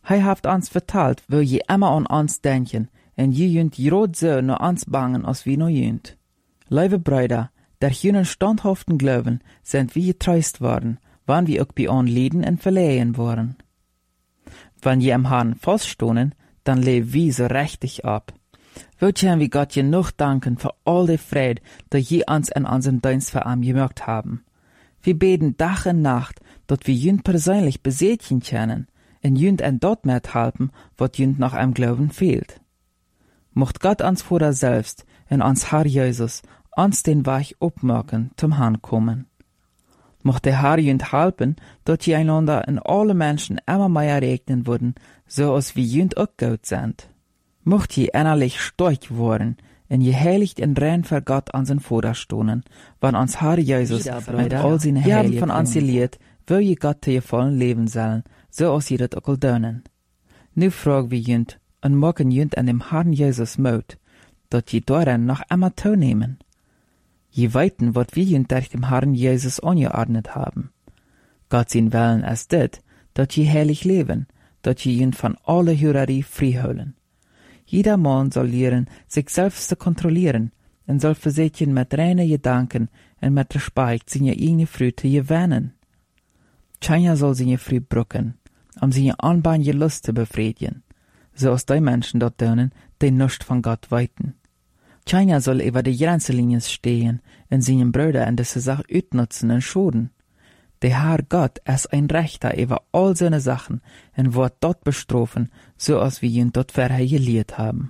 Hij heeft ons verteld, wil je immer an ons denken, en je junt jrod zo naar ons bangen als wie no junt. Lieve Brüder, der jünen standhaften Glauben sind wie getreust worden, wann wir auch bei on Lieden en verlehen worden. Wenn je am Herrn feststonen, dann leben wir so richtig ab. Wilt je wie Gott je noch danken für all die Friede, die je uns in unserem Dienst für ihm gemerkt haben. Wir beten Tag und Nacht, dass wir jünd persönlich besätchen können, en jünd en dort mithelfen, was jünd nach einem Glauben fehlt. Mocht Gott uns vor selbst und uns Herr Jesus uns den Weg opmaken zum Herrn kommen. Mocht der Herr jünd helfen, dass je einander in alle Menschen immer mehr regnen würden, so als wie jünd auch gut sind. Mocht je innerlich stark worden, en je heiligt en rein für Gott an den Vorderstonen, wann uns Herr Jesus mit all seinen Herren von uns geliert, will je Gott te vollen leben sollen, so als je dat auch dönen. Nu frag wie jünd, und mogen jünd an dem Herrn Jesus Mut, dat je darin noch immer teilnehmen. Je weiten, wat wir jünd durch dem Herrn Jesus angeordnet haben. Gott sein Willen ist dit, dat je heilig leben, dat je jünd von alle Hürerie frei. Jeder Mann soll lernen, sich selbst zu kontrollieren, und soll versetjen mit reinen Gedanken und mit Respekt seine eigene Früh zu gewinnen. Keiner soll seine Früh brücken, seine anbahlige Lust zu befriedigen, so als die Menschen dort tun, die nichts von Gott weiten. Keiner soll über die Grenzenlinien stehen und seinen Brüder in diese Sache utnutzen und schoden. Der Herr Gott ist ein Rechter über all seine Sachen und wird dort bestrafen, so als wir ihn dort vorher gelehrt haben.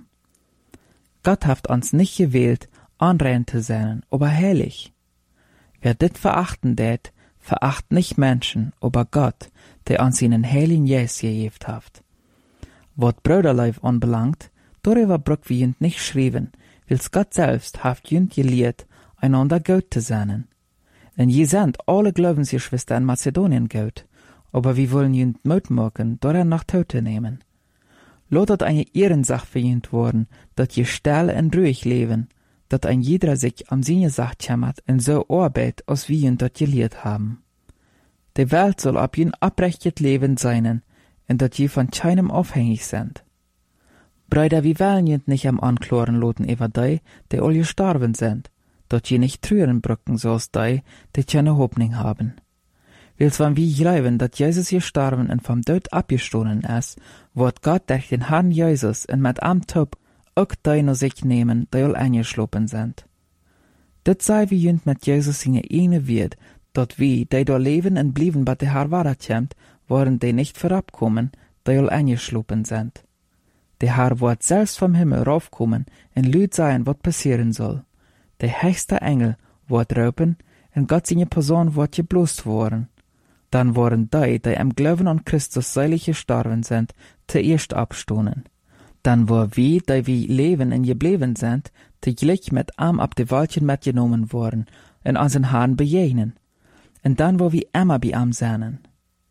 Gott hat uns nicht gewählt, anrein zu sein, aber heilig. Wer dit verachten det, veracht nicht Menschen, aber Gott, der uns seinen heiligen Geist gegeben hat. Was Brüderleib anbelangt, darüber brück wir jünd nicht schreiben, wils Gott selbst hat jünd gelehrt, einander gut zu sein. Denn je sind alle Glaubensgeschwister in Mazedonien gut, aber wir wollen jünd Mut machen, daran nach Tote nehmen. Lotet eine Ehrensach für jünd worden, dat je still und ruhig leben, dat ein jeder sich am seine Sache kümmert und so arbeit, als wir jünd dat gelehrt haben. Die Welt soll ab jünd abrechtet Leben sein, und dat je von keinem abhängig sind. Brüder, wir wollen jünd nicht am Ankloren loten über die all gestorben sind, dat je nicht trüren brücken, so als die keine Hoffnung haben. Wils wenn wir glauben, dat Jesus gestorben und vom Tod abgestoßen ist, wird Gott durch den Herrn Jesus und mit am Tod auch die noch sich nehmen, die all eingeschlopen sind. Dat sei wie jünd mit Jesus seine eine wird, dat wir, die da leben und blieben, bei der Herr wiederkommt, wollen die nicht vorabkommen, die all eingeschlopen sind. Der Herr wird selbst vom Himmel raufkommen und lüd sein, was passieren soll. Der höchste Engel wird raupen und Gott seine Person wird geblost worden. Dann worden die am Glauben an Christus seilig gestorben sind, zuerst abstoßen. Dann wo wir, die wir leben und geblieben sind, täglich mit ihm ab die Waldchen mitgenommen worden und unseren Herrn begegnen. Und dann wo wir immer bei ihm sein.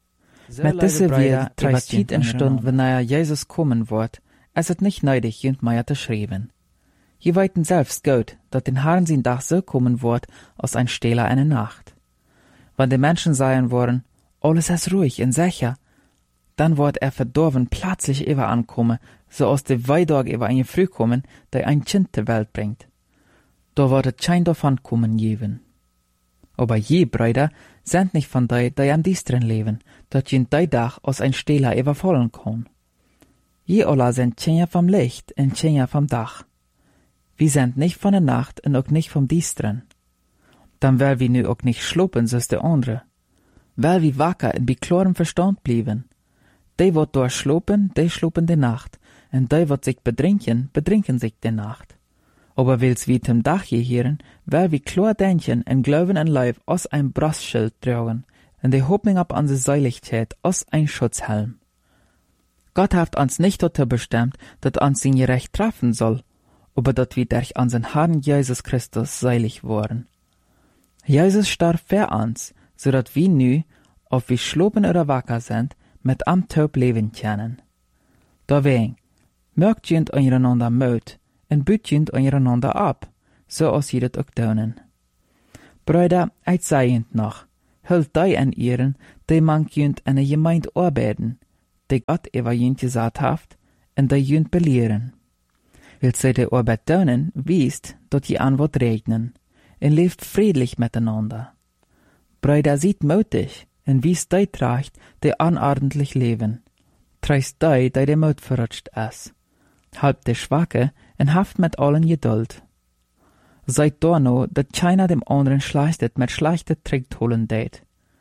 Mit dieser wir Zeit in Stund, wenn Jesus kommen wird, ist es nicht nötig, jünd mehr zu schreiben. Je weiten selbst gut, dass den Herrn sein Dach so kommen wird, als ein Stehler eine Nacht. Wenn die Menschen sagen wollen, alles ist ruhig und sicher, dann wird verdorben plötzlich über ankommen, so als der Weidog über eine Früh kommen, die ein Kind zur Welt bringt. Da wird es kein davon kommen geben. Aber je Brüder sind nicht von die am Diestren leben, dass jünd die Dach als ein Stehler überfallen kann. Je alle sind Tschenja vom Licht und Tschenja vom Dach. Wir sind nicht von der Nacht und auch nicht vom Diestren. Dann will wir nu auch nicht schlupen, so ist der andere. Weil wir wacker und bei klarem Verstand blieben. Die, wat dort schlupen die Nacht, und die, wat sich bedrinken sich die Nacht. Aber wils wir zum Dach gehieren, weil wir klar denken und glauben an Leib aus ein Brustschild tragen, und die Hoffnung ab unsere Seiligkeit aus ein Schutzhelm. Gott hat uns nicht dazu bestimmt, dass uns sein Recht treffen soll, aber dass wir durch unseren Herrn Jesus Christus seilig worden. Jesus starb für uns, so dass wir nu, ob wir schlopen oder wacker sind, mit am Tod leben können. Deswegen, mögt jünd einander Mut und büt jünd einander ab, so als ihr das auch tun. Brüder, ich sei jünd noch, hüllt die an ihren, die mank jünd in der Gemeinde arbeiten, die Gott über jünt gesagt haft, en die jünt belehren. Will sie de Arbeit dönen, wiest, dort je an wird regnen, en leeft friedlich miteinander. Brüder sieht mutig, en wies die tracht, die anordentlich leben. Treist die de Mut verrutscht es. Halb de Schwache, en haft mit allen Geduld. Seid da no, dat keiner dem anderen schleichtet mit schlechte Trick holen deit.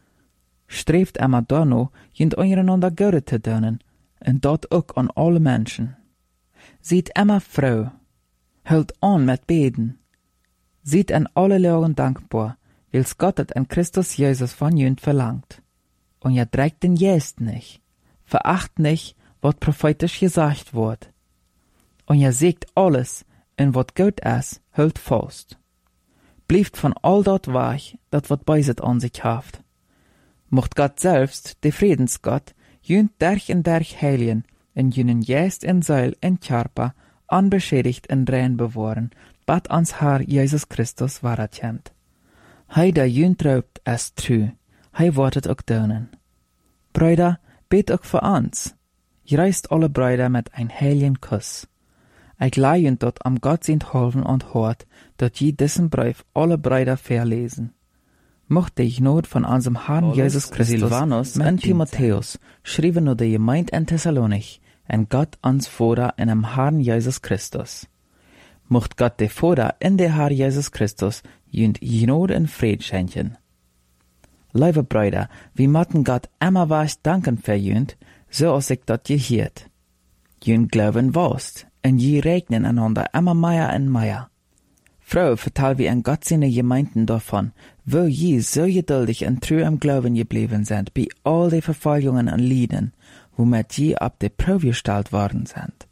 Streeft immer da no, jint eureinander Gute zu dönen, en dat ook an alle Menschen. Seid immer froh, hört an mit Beten. Seid an alle Lagen dankbar, weil's Gott het en Christus Jesus von jünt verlangt. Und ihr trägt den Jest nicht, veracht nicht, wat prophetisch gesagt wird. Und ihr seht alles, en wat gut is, hult fast. Blieft von all dat weich, dat wat beiset an sich haft. Mocht Gott selbst, de Friedensgott, jünt derch en derch heiligen, en jünen Jest en Seil en Körper, unbeschädigt en rein bewahren, bat ans Herr Jesus Christus warat jent. Hei der jünt raubt es trü, hei wortet ook dönen. Brüder, bet ook für uns. Je reist alle Brüder mit ein heiligen Kuss. Ich leih dort am Gott sind holven und hort, dat je diesen Brief alle Brüder verlesen. Mochte ich not von unserem Herrn Jesus Christus, Silvanus und Timotheus, schrieben nur der Gemeinde in Thessalonich, en Gott ans Vater in dem Herrn Jesus Christus. Mocht Gott der Vater in der Herr Jesus Christus jünd Not und Fried schenken. Liebe Brüder, wir mochten Gott immer was danken für jünd, so als ich dat je hiert. Jünd glauben wost, en je regnen einander immer mehr und mehr. Frau vertel wie en Gott seine Gemeinden davon, wo je so geduldig und treu im Glauben geblieben sind, bei all die Verfolgungen und Leiden, womit je ab der Probe gestellt worden sind.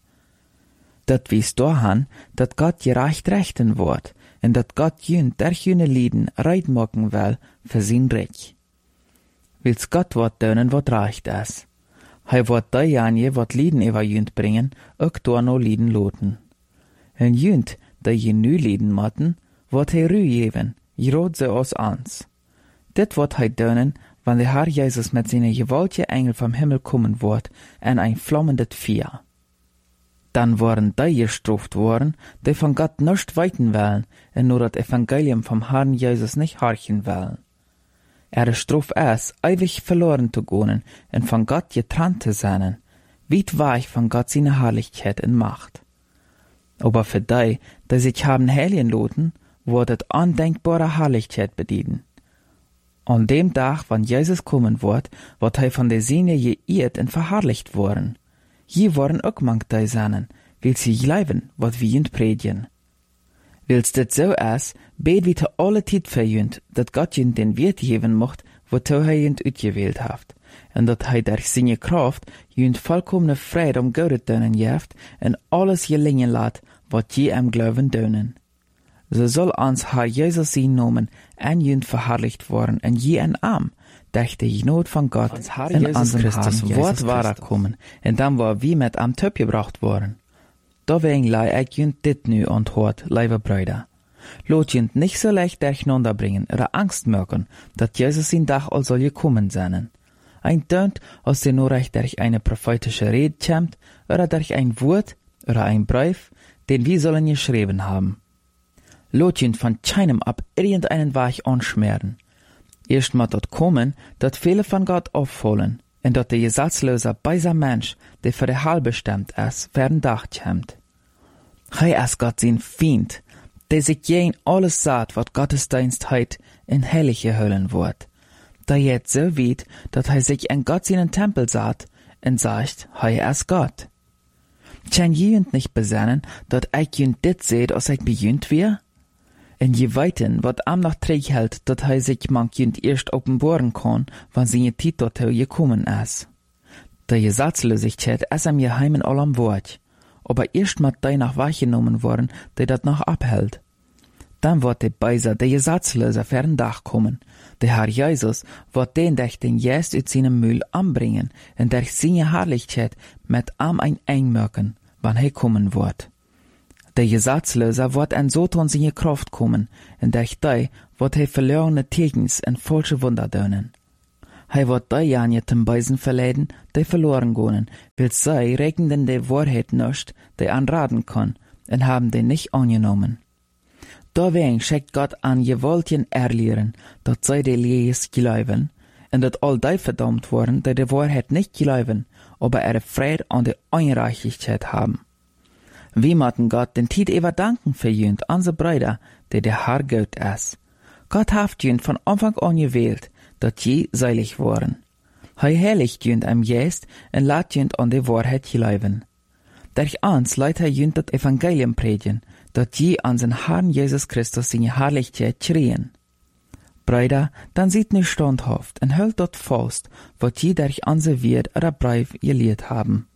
Dat wies daran, dat Gott gerecht rechten wird, und dat Gott jünd durch jüne Leiden reit machen will für sein Reich. Wils Gott wat dönen, wat recht is. Hij wird diejenigen, wat Leiden über jünd bringen, ook door no Leiden loten. En jünd, die je nu Leiden motten, wird hij Ruhe geben, grad so als ons. Dit wird hij dönen, wann der Herr Jesus mit seinen gewaltigen Engel vom Himmel kommen wird, en ein flammendes Feuer. Dann worden die gestraft worden, die von Gott nicht weiten wollen, und nur das Evangelium vom Herrn Jesus nicht horchen wollen. Straf es, ewig verloren zu gehen und von Gott getrennt zu sein, weit weg von Gott seine Herrlichkeit und Macht. Aber für die sich haben heiligen loten, wird es undenkbare Herrlichkeit bedienen. An dem Tag, wann Jesus kommen wird er von der Sinne geirrt und verherrlicht worden. Je worden auch manch die seinen, will sie leben, wat wir jünd predigen. Wils dit so is, bet wie te alle Tid für jünd, dat Gott jünd den Wert geben mocht, wozu hij jünd uitgewählt haft, en dat hij durch seine Kraft jünd vollkommene Freude Gute dönen jeft, en alles gelingen laat, wat je am Glauben dönen. So soll uns Herr Jesus sein Namen en jünd verherrlicht worden, en je en arm, durch die Not von Gott in unserem Christus Wort wahrer kommen, en dann war wie mit am Töp gebracht worden. Deswegen lei ich jünd dit nu antwoord, liebe Brüder. Lot jünd nicht so leicht durcheinander bringen oder Angst merken, dat Jesus in Dach all soll gekommen sein. Ein tönt, als der nur recht durch eine prophetische Rede kommt, oder durch ein Wort oder ein Brief, den wir sollen geschrieben haben. Lot jünd von keinem ab irgendeinen Weg anschmieren. Erst mal dort kommen, dat viele von Gott auffallen, en dat der Gesetzloser beiser Mensch, der für der Heil bestimmt ist, werden Dach kommt. Hij ist Gott sein Feind, der sich jen alles sagt, wat Gottesdienst heit in Heilige hüllen wird. Da jetzt so weit, dat hij sich in Gott seinen Tempel sagt und sagt, hij ist Gott. Kann jünd nicht besennen, dat ich jünd dit seht, als ich bejünd wir? En je weiten, wat am noch träg hält, dat hij sich manch jünd erst offenbaren kann, wann seine Tid dorthin gekommen ist. Der Gesetzlosigkeit ist am Geheimen allem Wort, aber erst mal die noch wahrgenommen worden, die dat noch abhält. Dann wird der Beiser, der Gesetzloser, fern Dach kommen. Der Herr Jesus wird den durch den Jest uit seinem Mühl anbringen, und durch seine Herrlichkeit mit am ein einmörken, wann er kommen wird. Der Gesetzloser wird an Soton seine Kraft kommen, und durch die wird er verlorene Tegens und falsche Wunder dönen. Hij wordt die Janje ten Beisen verleiden, die verloren gehen, weil sie regnen die Wahrheit nicht, die anraten kann, und haben die nicht angenommen. Deswegen schickt Gott an gewoltigen Erlehren, dat sie die Lees glauben, und dat all die verdammt worden, die Wahrheit nicht glauben, aber ihre Freude an die Ungerechtigkeit haben. Wir müssen Gott den Tid ever danken für jünd, unsere Brüder, die der Herr Gott ist. Gott hat jünd von Anfang an gewählt, dat je seilig waren. Hij heiligt jünd am Geist und lässt jünd an die Wahrheit glauben. Durch uns leidt hij jünd das Evangelium predigen, dat je an den Herrn Jesus Christus seine Herrlichkeit schreien. Brüder, dann seid nicht standhaft und hält dort fast, wat je durch unser Wort oder Brief gelehrt haben.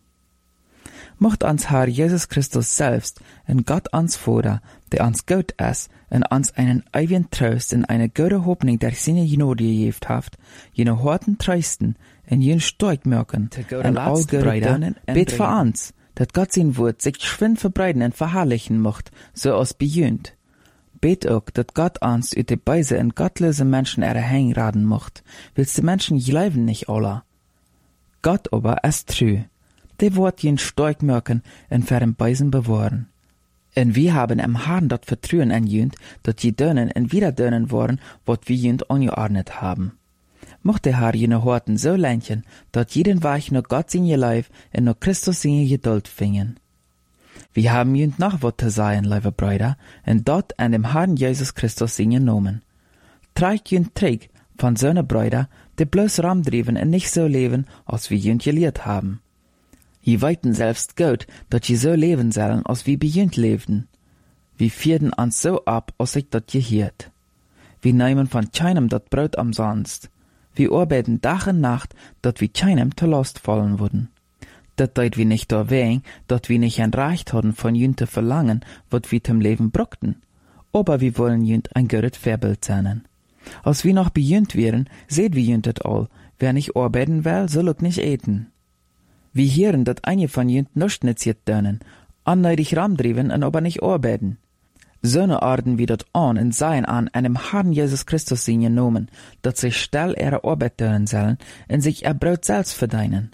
Mocht uns Herr Jesus Christus selbst und Gott uns Vater, der uns gut ist und uns einen ewigen Trost und eine gute Hoffnung durch seine Gnade gegeben hat, jene harten trösten und jene stark merken und all Brüder, bet für uns, dass Gott sein Wort sich geschwind verbreiten und verherrlichen macht, so als bejühnt. Bet auch, dass Gott uns über die Beise und gottlose Menschen erhängen raten macht, willst die Menschen glauben nicht alle. Gott aber ist treu. Die wird ihn stark merken und für den Beisen bewahren. Und wir haben im Herrn das Vertrauen an jünd, dass die dönen und wieder dönen worden, was wir jünd angeordnet haben. Mocht der Herr jene Horten so lenken, dass jeden Weg nur Gott seine Leib und nur Christus seine Geduld fingen. Wir haben jünd noch was zu sagen, liebe Brüder, und dort an dem Herrn Jesus Christus seine Nomen. Trägt jünd Trick von seinen Brüder, die bloß rumdrieben und nicht so leben, als wir jünd gelehrt haben. Je weiten selbst gut, dat je so leben sollen, als wie bejünt lebten. Wir vierten uns so ab, als ich dat gehiert. Wir nehmen von keinem dat Brot umsonst. Wir arbeiten Tag und Nacht, dat wir keinem zur Last fallen würden. Dat deut wir nicht erwähnen, dat wir nicht ein Recht hatten, von jünt zu verlangen, wat wir zum Leben brockten. Aber wir wollen jünt ein gutes Vorbild sein. Als wir noch bejünt wären, seht wir jünt dat all. Wer nicht arbeiten will, soll auch nicht eten. Wir hören, dat einige von jünd nicht netziert dönen, anneidig ramdriven und aber nicht arbeiten. So ne Arten wie dat an und seien an einem Herrn Jesus Christus sind genommen, dat sich still ihre Arbeit dönen sollen und sich ihr Brot selbst verdienen.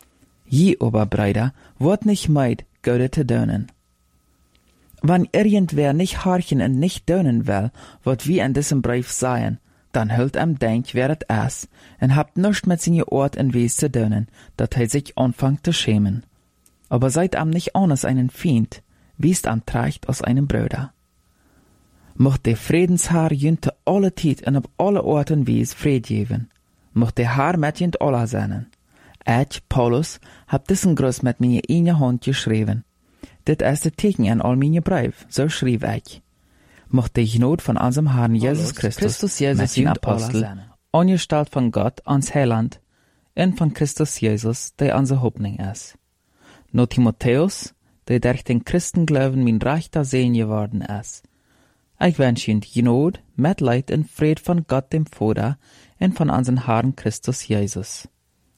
Je aber, Brüder, wird nicht meid, Gode zu dönen. Wenn irgendwer nicht horchen und nicht dönen will, wat wir in diesem Brief seien, dann hüllt denk, wer het ist, und habt nischt mit seine Ort und Wes zu dönen, dat sich anfangt zu schämen. Aber seid nicht anders einen Feind, wiest trecht aus einem Bruder. Mocht der Friedensherr jünt alle Tijd und auf alle Orten Wes Fried geben. Mocht der Herr mit jünt alle sein. Ich, Paulus, hab diesen Gruß mit meine eine Hand geschrieben. Dit ist der Teken an all meine Brief, so schrieb ich. Mocht die Gnade von unserem Herrn Jesus Christus Jesus den Apostel, angestellt von Gott ans Heiland, und von Christus Jesus, der unsere Hoffnung ist. No Timotheus, der durch den Christenglauben mein rechter Sehen geworden ist. Ich wünsche Ihnen Gnade, Mitleid und Fried von Gott dem Vater und von unserem Herrn Christus Jesus.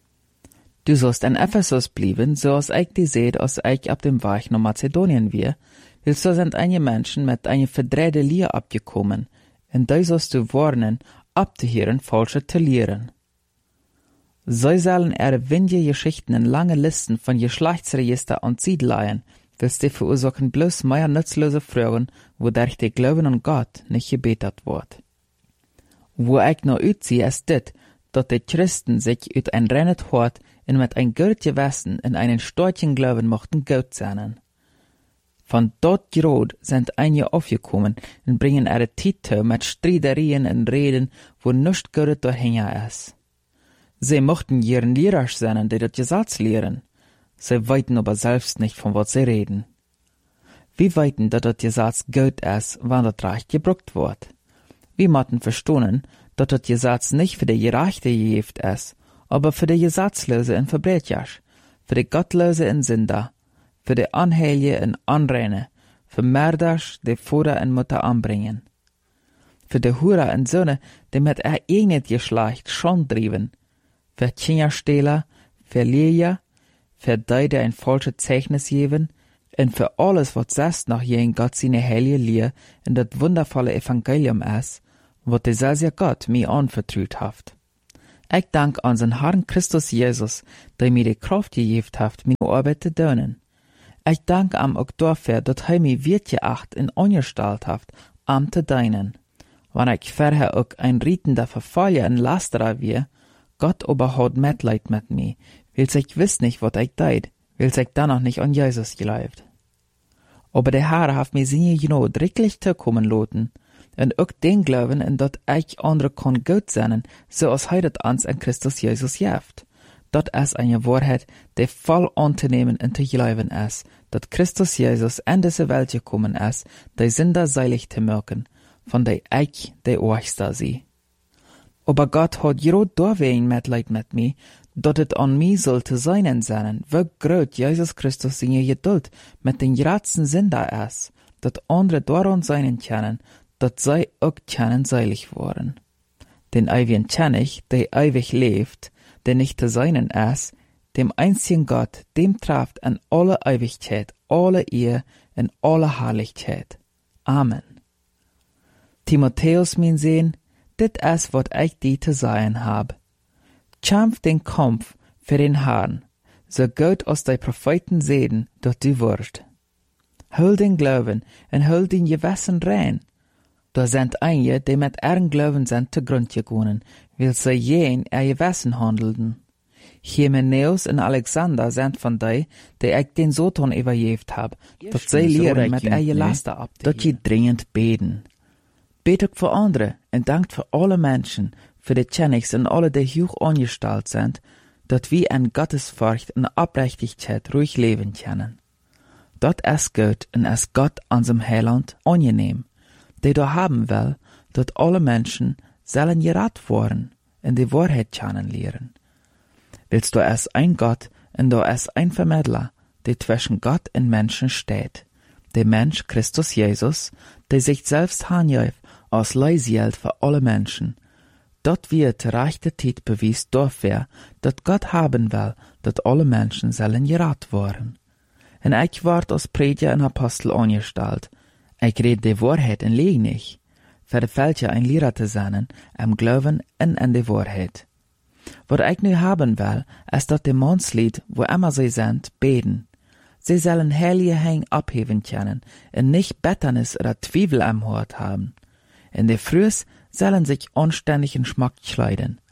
Du sollst in Ephesus bleiben, so als ich die seht, als ich auf dem Weg nach Mazedonien wir, weil so sind einige Menschen mit einer verdrehten Lehre abgekommen, und die sollst du warnen, abzuhören, falsche zu lehren. Sie sollen ihre windige Geschichten in lange Listen von Geschlechtsregister und Siedleien, weil die verursachen bloß mehr nutzlose Fragen, wodurch der Glauben an Gott nicht gebetet wird. Wo ich noch utziehe, ist dit, dass die Christen sich ut ein rennet Hort und mit ein gut Gewissen in einen starken Glauben mochten gut sein. Von dort gerot sind einige aufgekommen und bringen ihre Titel mit Streiterien und Reden, wo nichts Gutes dahinter ist. Sie mochten ihren Lehrer sein, die das Gesetz lehren. Sie weiten aber selbst nicht, von was sie reden. Wir weiten, dass das Gesetz gut ist, wann das Recht gebraucht wird. Wir müssen verstehen, dass das Gesetz nicht für die Gerechte gegeben ist, aber für die Gesetzlose und Verbrecher, für die Gottlose und Sünder, für die Anheilige und Anreine, für Mörder, die Vater und Mutter anbringen, für die Hurer und Söhne, die mit ihr eigenes Geschlecht schon trieben, für Kinderstehler, für Lehrer, für die, die ein falsches Zeichnis geben, und für alles, was selbst nach jenen Gott seine heilige Lehre in das wundervolle Evangelium ist, was der selber Gott mir anvertraut hat. Ich dank an zijn Herrn Christus Jesus, der mir die Kraft gegeben hat, meine Arbeit zu tun. Ich dank am auch dafür, dass mir wirtgeacht und angestellt hat, am zu dienen. Wenn ich vorher auch ein rietender Verfaller und Lasterer war, Gott aber hat Mitleid mit mir, weil ich wiss nicht, was ich tät, weil ich dann noch nicht an Jesus geglaubt. Aber der Herr hat mir seine Gnade wirklich zukommen lassen, und auch den Glauben, in dat ich andere kann gut sein, so als er das uns in Christus Jesus gibt. Das ist eine Wahrheit, die voll anzunehmen und zu glauben ist, dass Christus Jesus in diese Welt gekommen ist, die Sünder seilig zu machen, von der ich der Ohrste sie. Aber Gott hat gerade deswegen Mitleid mit mir, dass es an mir sollte sein sein, wie groß Jesus Christus seine Geduld mit den gratzen Sünder ist, dass andere daran sein können, dass sie auch können seilig worden. Den ewigen König, der ewig lebt, der nicht zu seinen ist, dem einzigen Gott, dem trifft in alle Ewigkeit, alle Ehre und alle Herrlichkeit. Amen. Timotheus, mein Sohn, dit ist, was ich dir zu sagen hab. Kämpf den Kampf für den Herrn, so gut als die Propheten sehen, dass du wirst. Hol den Glauben und hol den Gewissen rein. Da sind einige, die mit ihrem Glauben sind zugrund gegangen, weil sie jen ihr Gewissen handelten. Hymenäus und Alexander sind von die ich den Soton übergeben hab, dass sie lehren mit ihr Laster ab, dass sie dringend beten. Betet für andere und dankt für alle Menschen, für die Königs und alle, die hoch angestellt sind, dass wir in Gottesfurcht und Aufrichtigkeit ruhig leben können. Dort ist gut und ist Gott unserem Heiland angenehm, der da haben will, dass alle Menschen sollen gerat worden und die Wahrheit kennenlernen. Willst du es ein Gott und da ist ein Vermittler, der zwischen Gott und Menschen steht, der Mensch Christus Jesus, der sich selbst hanjäuft als Leihgeld für alle Menschen. Dort wird der rechte Zeit bewies dafür, dass Gott haben will, dass alle Menschen sollen gerat worden. Und ich ward als Prediger und Apostel angestellt. Ich red die Wahrheit und lieg nicht. Für welche ein Lehrer zu sein, am Glauben und in die Wahrheit. Was ich nu haben will, ist, dass die Mannslied, wo immer sie sind, beten. Sie sollen heilige Hänge abheben können und nicht Betternis oder Zweifel am Hort haben. In der Frühs sollen sich anständigen Schmack kleiden.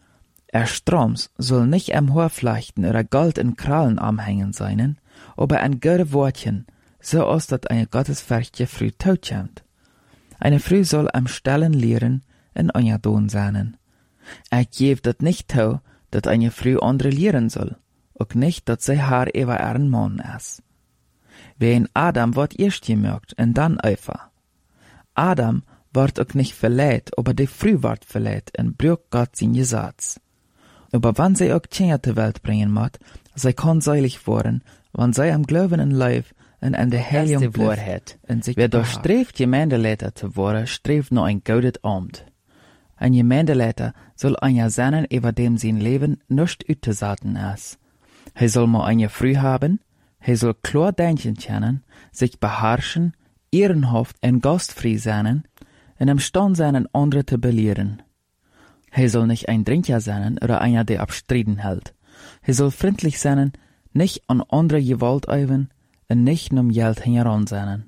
Stroms soll nicht am Haar flechten oder Gold in Krallen amhängen seinen, aber ein gute Wortchen, so als dat eine Gottesfurchtje früh totkommt. Eine Früh soll am Stellen lehren in Onjadon sein. Ich geb dat nicht tau, dat eine Früh andere lehren soll, auch nicht, dat sie haar über ihren Mann ist. Wie in Adam wird erst gemerkt und dann Eva. Adam wird auch nicht verleiht, aber die Früh wird verleiht und braucht Gott sein Gesetz. Aber wann sie auch Kinder zur Welt bringen muss, sie kann seilig werden, wenn sie am Glauben in Leib und an der Heiligung Wahrheit. Wer da strebt, Gemeindeleiter zu werden, strebt nur ein gutes Amt. Ein Gemeindeleiter soll einer sein, über dem sein Leben nicht utzusaten ist. Er soll mal eine Früh haben, er soll klar denken können, sich beherrschen, ehrenhaft und gastfrei sein, und imstand sein, andere zu belehren. Er soll nicht ein Trinker sein oder einer, der abstriden hält. Er soll freundlich sein, nicht an andere Gewalt üben und nicht um Geld heran sein.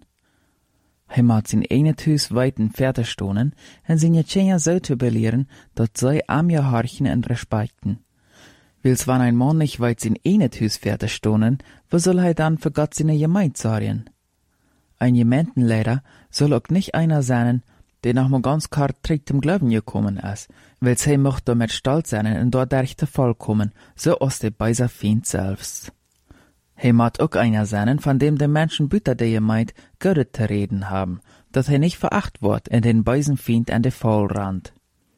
Er mag sein eigenes Haus weiten fertig stonen und seine Kinder so zu belehren, dass sie am ihr horchen und respekten. Wils wenn ein Mann nicht weit sein eigenes Haus fertig stonen, wo soll er dann für Gott seine Gemeinde sorgen? Ein Gemeindenleiter soll auch nicht einer sein, der nach mal ganz klar trägt zum Glauben gekommen ist, weil sie mocht damit stolz sein und dort durch den Fall kommen, so aus der beiser Feind selbst. Er mag auch einer sein, von dem die Menschen büter der Gemeinde Gott zu reden haben, dass er nicht veracht wird in den beisen Feind an der Fall rand.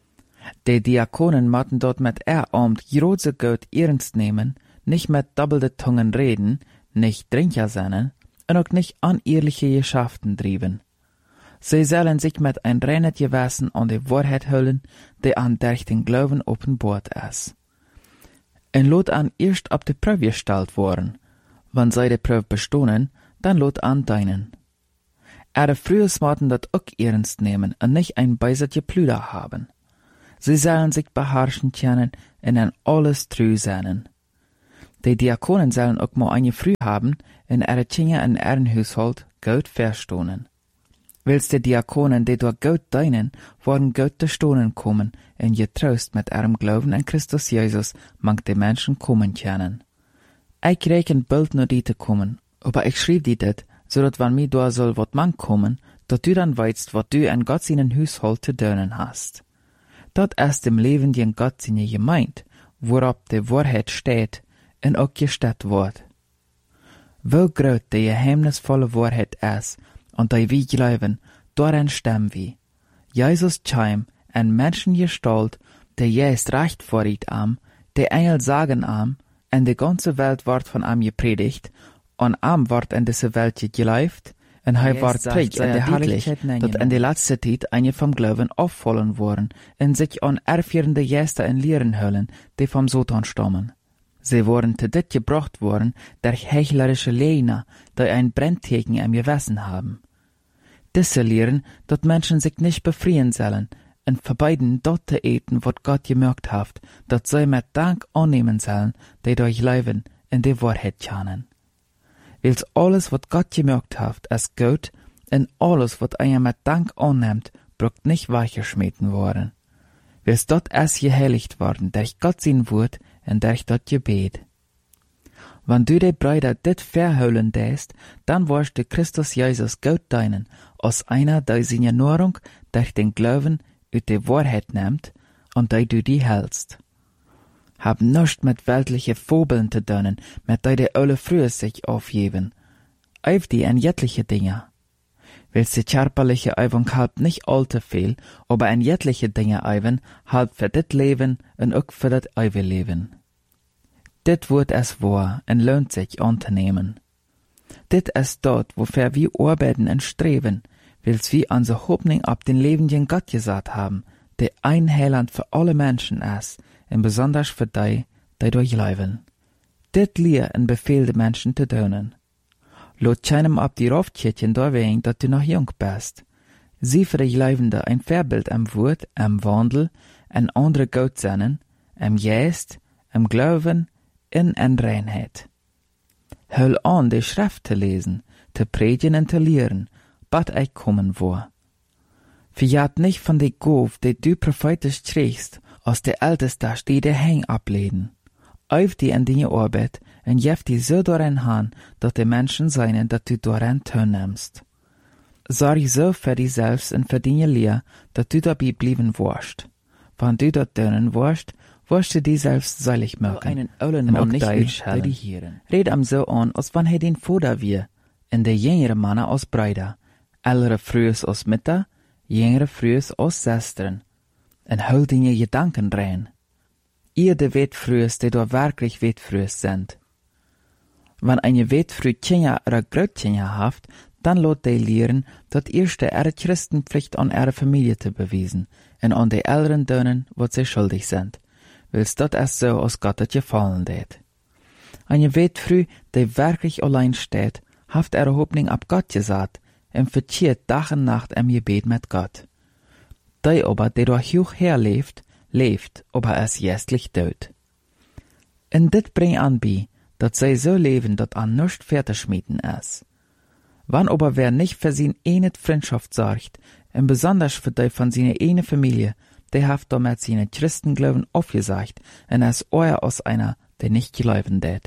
Die Diakonen machten dort mit Amt große Gott ernst nehmen, nicht mit doppelte Tungen reden, nicht Trinker sein und auch nicht unehrliche Geschäften trieben. Sie sollen sich mit ein reines Gewissen an die Wahrheit hüllen, die an durch den Glauben offenbart ist. Und lot an erst ab die Prüfe gestellt worden. Wenn sie die Prüfe bestohnen, dann lot an deinen. Früher smarten dat auch ernst nehmen und nicht ein beiset Geplüder haben. Sie sollen sich beherrschen können und an alles treu sein. Die Diakonen sollen auch mal eine früh haben in ihre Kinder in ihren Haushalt gut verstohnen. Willst die Diakonen, die durch Gott dienen, worden Gott zu stohnen kommen, und getrost mit ihrem Glauben an Christus Jesus mag die Menschen kommen können. Ich reken bald nur die zu kommen, aber ich schrieb die dit, so dat wann mir da soll wat man kommen, dat du dann weißt, wat du an Gott seinen Haushalt zu dienen hast. Dat ist im Leben die Gott seine Gemeinde, worauf die Wahrheit steht, und auch gestellt wird. Wo groß die geheimnisvolle Wahrheit ist, und die wir glauben, daran stimmen wir. Jesus kam in Menschengestalt, der jest recht vor ihm am, die Engel sagen am, und die ganze Welt wird von ihm gepredigt, und am wird in diese Welt geglaubt, und er wird prägt in der Herrlichkeit, dat in der letzten Zeit eine vom Glauben auffallen worden, und sich an erführende Gäste in Lehren hüllen, die vom Satan stammen. Sie waren zu dit gebracht worden, durch heuchlerische Lehner, die ein Brenntheken im Gewissen haben. Diese lehren, dat Menschen sich nicht befreien sollen, und verbeiden dort zu eten, wat Gott gemerkt hat, dat sie mit Dank annehmen sollen, die durch Leben in die Wahrheit kennen. Wils alles, wat Gott gemerkt hat, ist gut, und alles, wat einer mit Dank annimmt, braucht nicht weicherschmieden worden. Wils dort ist geheiligt worden, durch Gott sein Wort, und durch das Gebet. Wenn du die Brüder dit verhüllen däst, dann wirst du Christus Jesus Gott deinen, als einer, der seine Nahrung durch den Glauben ut die Wahrheit nimmt, und der du die hältst. Hab nichts mit weltliche Fabeln zu tun, mit der die alle früher sich aufgeben. Auf die an jettliche Dinge. Willst die körperliche Übung halb nicht allzu viel, aber an jettliche Dinge üben, halb für dit Leben und auch für das ewige Leben. Dit wird es wahr und lohnt sich anzunehmen. Dit ist dort, wofür wir arbeiten und streben, wils wir unsere Hoffnung ab den lebenden Gott gesagt haben, der ein Heiland für alle Menschen ist, und besonders für die, die durchleben. Dit lehr und befehl die Menschen zu tun. Lot keinem ab die Raufkirchen da wegen, dass du noch jung bist. Sie für die Leibende ein Vorbild am Wort, am Wandel, an andere Gott sennen, am Geist, am Glauben, in Reinheit. Hör an, die Schrift zu lesen, zu predigen und zu lehren, bat ich kommen vor. Verjat nicht von der Gauf, die du prophetisch kriegst, aus der Älteste steht der Häng ableden. Auf die in deine Arbeit und jef die so daran han, dass die Menschen seien, dass du daran teilnimmst. Sorg so für dich selbst und für deine Lehre, dass du dabei bleiben wirst. Wenn du dort tun wirst, wirst du dich selbst seilig machen. Einen ollen Mann nicht ausschellen. Red am so an, als wenn den Vater wir, in der jüngere Männer aus Brüder, ältere frühes aus Mütter, jüngere frühes aus Schwestern, und hol deine Gedanken rein. Ihr de Wetfrühes, die da wirklich Wetfrühes sind. Wenn eine Wetfrüh Kinder oder Großkinder haft, dann lot die lehren, dat erste ihre Christenpflicht an ihre Familie zu bewiesen, und an die Älteren dönen, wat sie schuldig sind, wils dat es so aus Gott het gefallen det. Eine Wetfrüh, die wirklich allein steht, haft ihre Hoffnung ab Gott gesagt, und verziert Tag und Nacht im Gebet mit Gott. Die aber, die durch hoch her lebt, aber es jästlich död. Und dit bring an bei, dat sie so leben, dat an nichts fertigschmieden ist. Wann aber wer nicht für sin eine Freundschaft sorgt, und besonders für die von seiner eine Familie, der haft damit seine Christenglauben aufgesagt, und es euer aus einer, der nicht glauben det.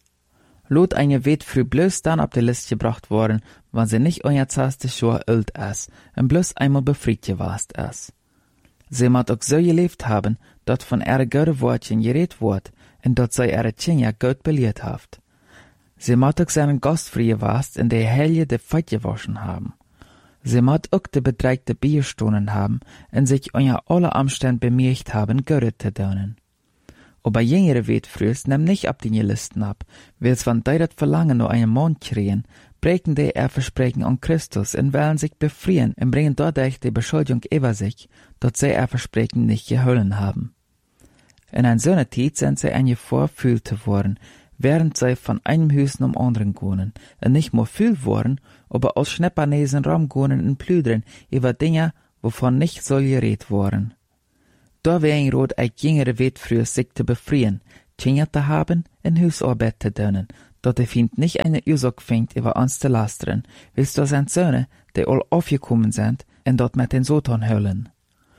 Lot eine Wetfrüh bloß dann auf die Liste gebracht worden, wenn sie nicht euer 20 Jahre alt ist, und bloß einmal befreit gewast ist. Sie mat auch so gelebt haben, dat von ihre gute Wortchen geredet wird, und dat sie ihre Kinder gut belehrt haft. Sie mat auch seinen Gastfrei gewast, in der Helge de Feit gewaschen haben. Sie mat auch de bedreigte Bierstunden haben, und sich unter alle Umstände bemerkt haben, Gott zu tun. Aber jüngere Wetfrühs nehmen nicht ab die Listen ab, wils van die dat Verlangen nur einen Mond kriegen, brechen die ihr Versprechen an Christus und wollen sich befreien und bringen dadurch die Beschuldigung über sich, dass sie ihr Versprechen nicht gehalten haben. In einer so einer Zeit sind sie eine Vorfühlte worden, während sie von einem Hüsen um anderen gehen, und nicht nur viel worden, aber aus Schneppernesen rumgehen und plüdern über Dinge, wovon nicht soll geredet worden. Da wegen rot ik jüngere weet früher sich zu befreien, Kinder zu haben und Hausarbeit zu tun, dat der Find nicht eine Ursache findet, über uns zu lastern, willst du sein Söhne, die all aufgekommen sind, und dort mit den Satan höllen.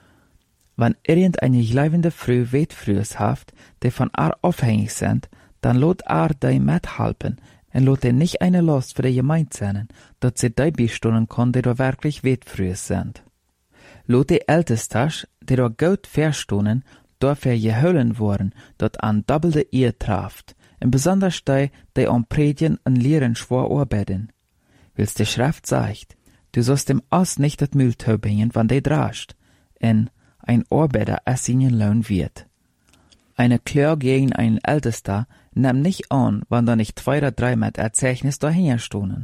Wenn irgendeine leibende Frau Wetfrühes haft, die von ihr abhängig sind, dann lot die mithelfen und lot nicht eine Last für die Gemeinde sein, dass sie die bestunden kann, die da wirklich Wetfrühes sind. Lot die Ältestas, die da gut verstunden, dafür gehüllen worden, dat an doppelte Ehe traft, und besonders die an Predigen und Lehren schwor arbeiten. Wils die Schrift sagt, du sollst dem Ass nicht das Müll bringen, wann die drascht, und ein Arbeiter als seinen Lohn wird. Eine Klär gegen einen Ältester nimmt nicht an, wann da nicht 2 oder 3 mit Erzeichnis dahinter stohnen.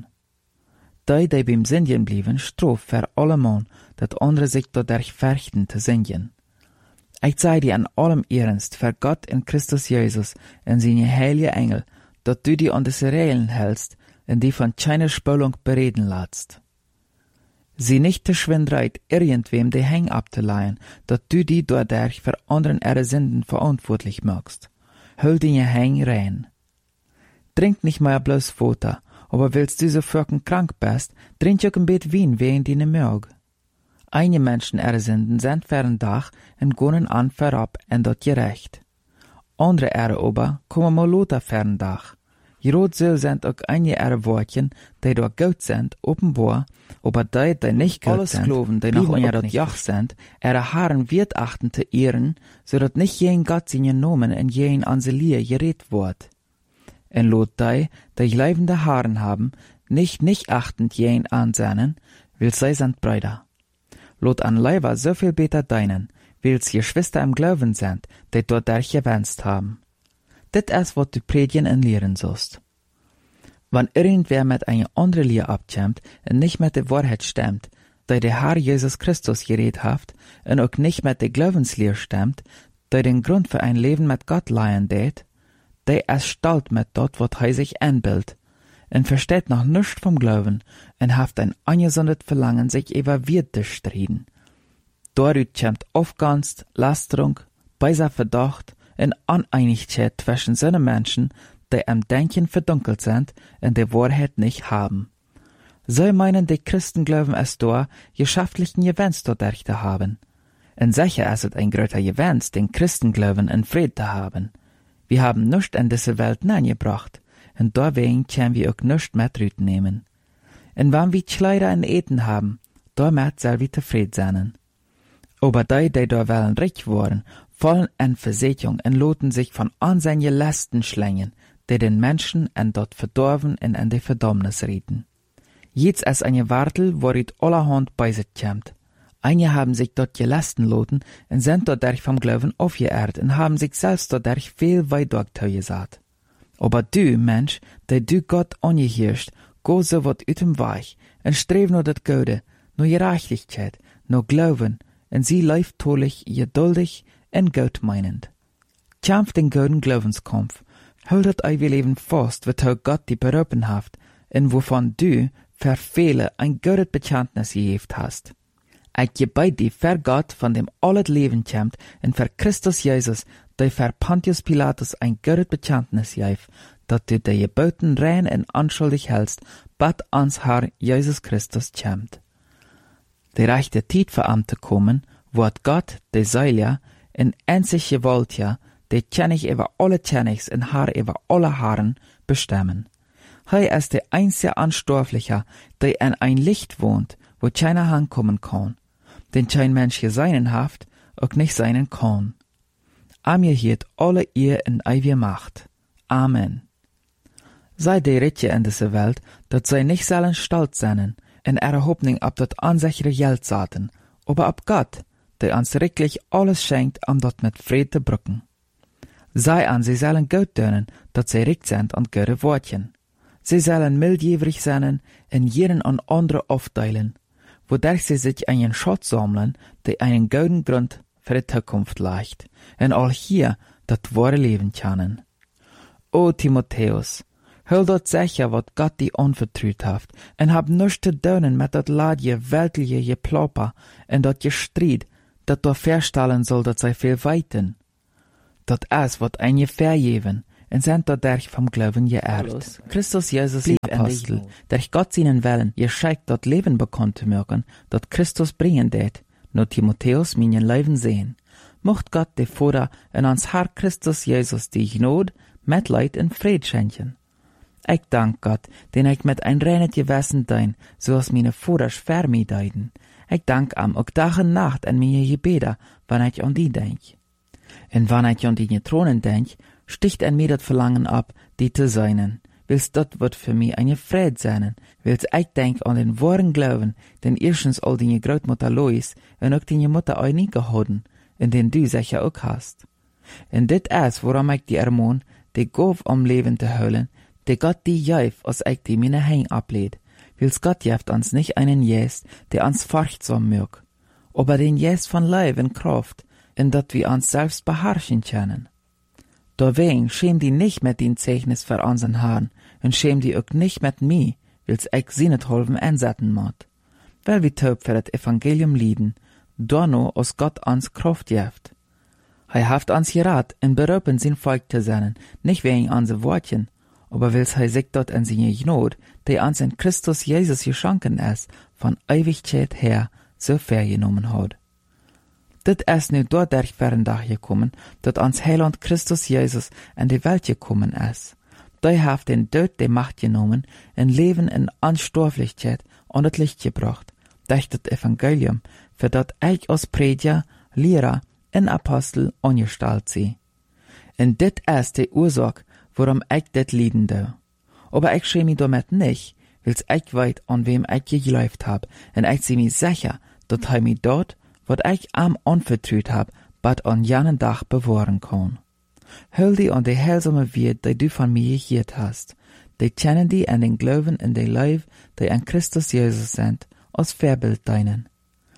Die beim Singen blieben, strof für alle Mann, dat andere sich dadurch fürchten zu singen. Ich sei dir an allem Ernst für Gott in Christus Jesus und seine heilige Engel, dat du die an des Regeln hältst und die von keiner Spülung bereden lässt. Sie nicht der Schwindreit, irgendwem die Häng abzuleihen, dat du die dadurch für anderen ihre Sünden verantwortlich machst. Hol deine Häng rein. Trink nicht mehr bloß Futter, aber willst du so fürken krank bist, trink auch ein Bett Wein wegen deine Mög. Einige Menschen ihre Sünden sind für ein Dach und gehen an vorab und dort gerecht. Andere ihre aber kommen mal lauter für ein Dach. Jerot so sind auch einige ihre Wortchen, die dort gut sind, offenbar, aber die nicht gut sind, Skloven, die noch unter dort Joch sind, ihre Haaren wird achten zu ehren, so dass nicht jeden Gott seinen Namen und jeden an sie Lier geredet wird. Und lot die leibende Haaren haben, nicht achtend jeden ansehnen, will sie sind Brüder. Lot an Leiber so viel beter deinen, wills Geschwister im Glauben sind, die dort gewünscht haben. Dit ist, was du predigen und lehren sollst. Wenn irgendwer mit einer anderen Lehre abkommt und nicht mit der Wahrheit stimmt, die der Herr Jesus Christus geredet hat, und auch nicht mit der Glaubenslehre stimmt, die den Grund für ein Leben mit Gott leihen tät, der ist stolz mit dort, was er sich einbildet, und versteht noch nichts vom Glauben und hat ein angesundes Verlangen, sich über Wirt zu streiten. Dadurch kommt Aufganst, Lasterung, beiser Verdacht und Uneinigkeit zwischen seinen Menschen, die am Denken verdunkelt sind und die Wahrheit nicht haben. So meinen die Christen glauben es da, geschaftlichen Gewinns dadurch zu haben. Und sicher ist es ein größer Gewinns, den Christen glauben in Frieden zu haben. Wir haben nichts in diese Welt hineingebracht, und deswegen können wir auch nichts mit nehmen. Und wenn wir Kleider und Eten haben, damit soll wir zufrieden sein. Aber die da wollen reich worden, fallen in Versättigung und loten sich von ansehnlichen Lasten schlängen, die den Menschen in dort verdorben und in die Verdammnis rieten. Jetzt ist eine Wartel, worit allerhand bei sich kommt. Einige haben sich dort gelasten loten und sind dadurch vom Glauben aufgeehrt und haben sich selbst dadurch viel weit durchgesagt. Aber du, Mensch, der du Gott angehörst, go so wat ut dem Weich und streb nur das Gute, nur Gerechtigkeit, nur Glauben, und sie läuft tolich, geduldig und gut meinend. Kämpf den guten Glaubenskampf, haltet euer Leben fast, wat Gott die berufen haft, und wovon du für viele ein gutes Bekenntnis gegeben hast. Ich gebe dir für Gott, von dem alles Leben kommt, und für Christus Jesus, der für Pontius Pilatus ein gutes Bekenntnis gegeben, dass du die Geboten rein und anschuldig hältst, bis ans Herr Jesus Christus kommt. Die rechte Zeit für Amte kommen, wird Gott, der Seiler, in einzig gewollt ja, der König über alle Königs und Herr über alle Herren bestimmen. Er ist der einzige Anstoffliche, der in ein Licht wohnt, wo keiner hinkommen kann, den kein Mensch geseinen haft, auch nicht seinen kann. Amir hielt alle ihr in ewige Macht. Amen. Sei die Ritje in dieser Welt, dat sei nicht sollen stolz sein, in ihrer Hoffnung ab dat ansichere Geld saten, aber ab Gott, der uns wirklich alles schenkt, um dort mit Frieden zu brücken. Sei an, sie sollen gut tun, dat sie richt sind und gute Wortchen. Sie sollen mildjährig sein, in jeden an andere aufteilen, wodurch sie sich einen Schatz sammeln, der einen guten Grund für die Zukunft legt, und all hier das wahre Leben können. O Timotheus, hol dort sicher, wat Gott die anvertraut hat, und hab nichts zu tun mit dat ladje weltliche Geplapper und dat Gestreit, dat du verstellen soll, dat zij veel weiten. Dat es wat ein je vergeven, en sind dadurch vom Glauben geehrt. Christus Jesus, die Apostel, durch Gott seinen Willen, je scheikt dat Leben bekannt zu machen, dat Christus bringen det, nur Timotheus meinen Leben sehen. Mocht Gott de Vater in ons Herr Christus Jesus die Gnade, Mitleid en Fried schenken. Ich dank Gott, den ich mit ein reines Gewissen dein, so als meine Vaters für mich deiden. Ich dank am auch Tag und Nacht an meine Gebete, wann ich an die denk. Und wann ich an die Thronen denk, sticht an mir das Verlangen ab, die zu seinen. Wils dat wird für mich eine Fried sein, wils ich denk an den wahren Glauben, den erstens all die Großmutter Lois und auch die Mutter Eunike hadden, in den du sicher auch hast. Und dit is worum ich die ermoon, die Gauf Leben zu holen, die Gott die jäf, als ich die meine Hein ableid. Wils Gott jäft uns nicht einen Jest, der uns furchtsam mög, aber den Jest von Leib und Kraft, in dat wir uns selbst beherrschen können. Deswegen schäm die nicht mit den Zeichnis für unseren Herrn, und schäm die auch nicht mit mir, wils ich sie nicht helfen einsetzen mod. Weil wir taub für das Evangelium lieden, donno aus Gott uns Kraft jäft. Haft uns gerat, in berufen sein Volk zu sein, nicht wegen unsere Wortchen, aber wils sich dort in seine Gnade, die uns in Christus Jesus geschenken ist, von Ewigkeit her so vergenommen hat. Dit ist nu dadurch Dag gekommen, dat ons Heiland Christus Jesus in die Welt gekommen ist. Die hat den Tod die Macht genommen, ein Leben in Unsterblichkeit und das Licht gebracht, durch das Evangelium, für dat ich als Prediger, Lehrer und Apostel angestellt sie. Und dit ist die Ursache, warum ich dit lieden do. Aber ich schäme mich damit nicht, wils ich weit an wem ich geglaubt hab, und ich sie mir sicher, dat mich dort, wat ich am anvertraut hab, bad an janen Dach bewahren kann. Hol die an die heilsame Wert, die du von mir gehört hast. Die kennen die an den Glauben in die Leib, die an Christus Jesus sind, als Vorbild deinen.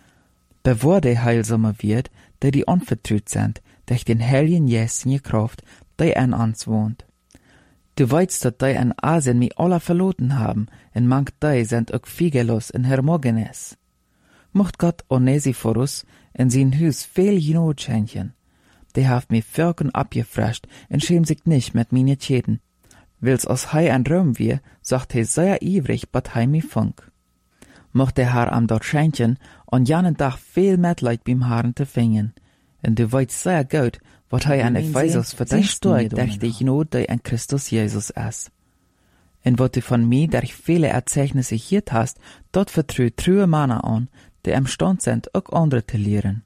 Bewahr die heilsame Wert, die anvertraut sind, durch den heiligen Jesu Kraft, die an uns wohnt. Du weißt, dass die an Asien mich alle verloren haben, und manch die sind auch fiegelos in Hermogenes. Mocht Gott Onesiphorus in sein Hus viel Gnade schenken. Die haft mir Völkern abgefrescht und schämt sich nicht mit meine Schäden. Wils aus Hei an Rom wir, sagt er sehr ivrig, bat Hei mi funk. Mocht der Herr am dort schenken und janen Tag viel Mitleid beim Herrn zu fingen. Und du weißt sehr gut, wat Hei an Ephesus für dich steuert, durch die Gnade, die an Christus Jesus ist. Und wat du von mir durch viele Erzeugnisse hier hast, dort vertraut true Männer an, die imstand sind, auch andere zu lehren.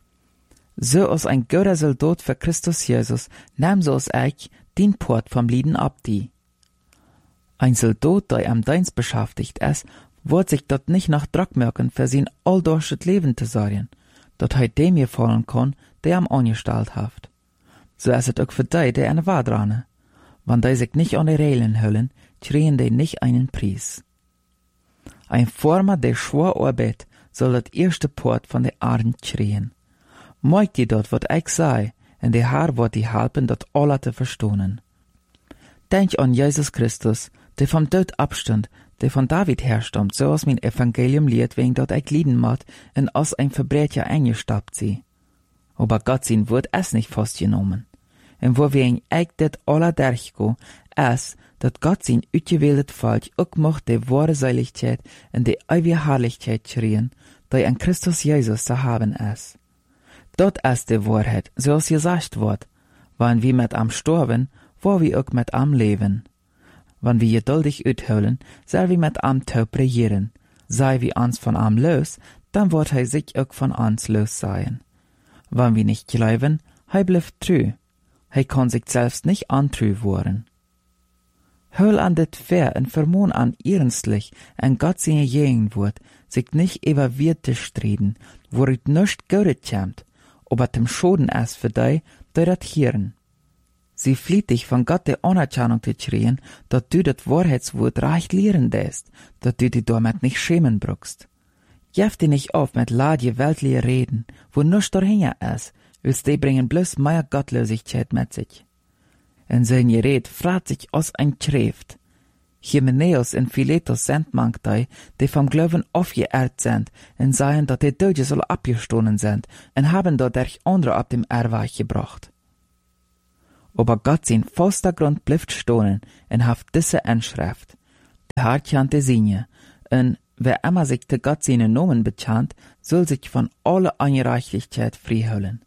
So als ein guter Soldat für Christus Jesus, nahm so als ich den Port vom Lieden ab die. Ein Soldat, der am Dienst beschäftigt ist, wird sich dort nicht nach Druck merken, für sein alldurches Leben zu sorgen, dort dem gefallen kann, der am angestellt haft. So ist es auch für die, die eine Wahl dran. Wenn die sich nicht an die Regeln hüllen, kriegen die nicht einen Preis. Ein Former, der schwer arbeitet, soll das erste Port von der Erde kriegen. Mag die dort, wat ich sei, und der Herr wird die helfen, dat alle zu verstehen. Denk an Jesus Christus, der vom Tod abstand, der von David herstammt, so als mein Evangelium lehrt, wegen dat ich lieden mat, und als ein Verbrecher eingestappt sie. Aber Gott sein Wort ist nicht festgenommen. Und wo wegen ich dat alle durchgo, ist, dat Gott sein utgewähltes Volk auch mocht die wahre Seiligkeit und die ewige Herrlichkeit schreien, die an Christus Jesus zu haben ist. Dort ist die Wahrheit, so als gesagt wird, wenn wir mit am sterben, wo wir auch mit am leben. Wenn wir geduldig utholen, soll wir mit am taub regieren. Sei wir uns von am los, dann wird er sich auch von uns los sein. Wenn wir nicht glauben, er bleibt treu. Er kann sich selbst nicht antreu werden. Hol an dit fair und vermohn an ernstlich, an Gott seine Gegenwart, sich nicht über Wert zu streben, wo es nicht Gutes kommt, aber dem Schaden ist für die das hören. Sie flieht dich von Gott die Anerkennung zu kriegen, dass du das Wahrheitswort recht lehren lässt, dass du dich damit nicht schämen brauchst. Jef dich nicht auf mit ladje weltliche Reden, wo nichts dahinter ist, willst die bringen bloß mehr Gottlosigkeit mit sich. In sein Gerät fragt sich aus ein Schrift. Hymenaeus en Philetus zendt mank die vom Glauben aufgeehrt sind, en seien, dat die Döde soll abgestohlen sind, en haben dadurch andere ab dem Erweich gebracht. Aber Gott sein vollster Grund bleibt stohlen, en haft diese Inschrift. Der Herr kennt die Sinne, en wer immer sich de Gott seine Nomen bekannt, soll sich von aller Ungerechtigkeit freiholen.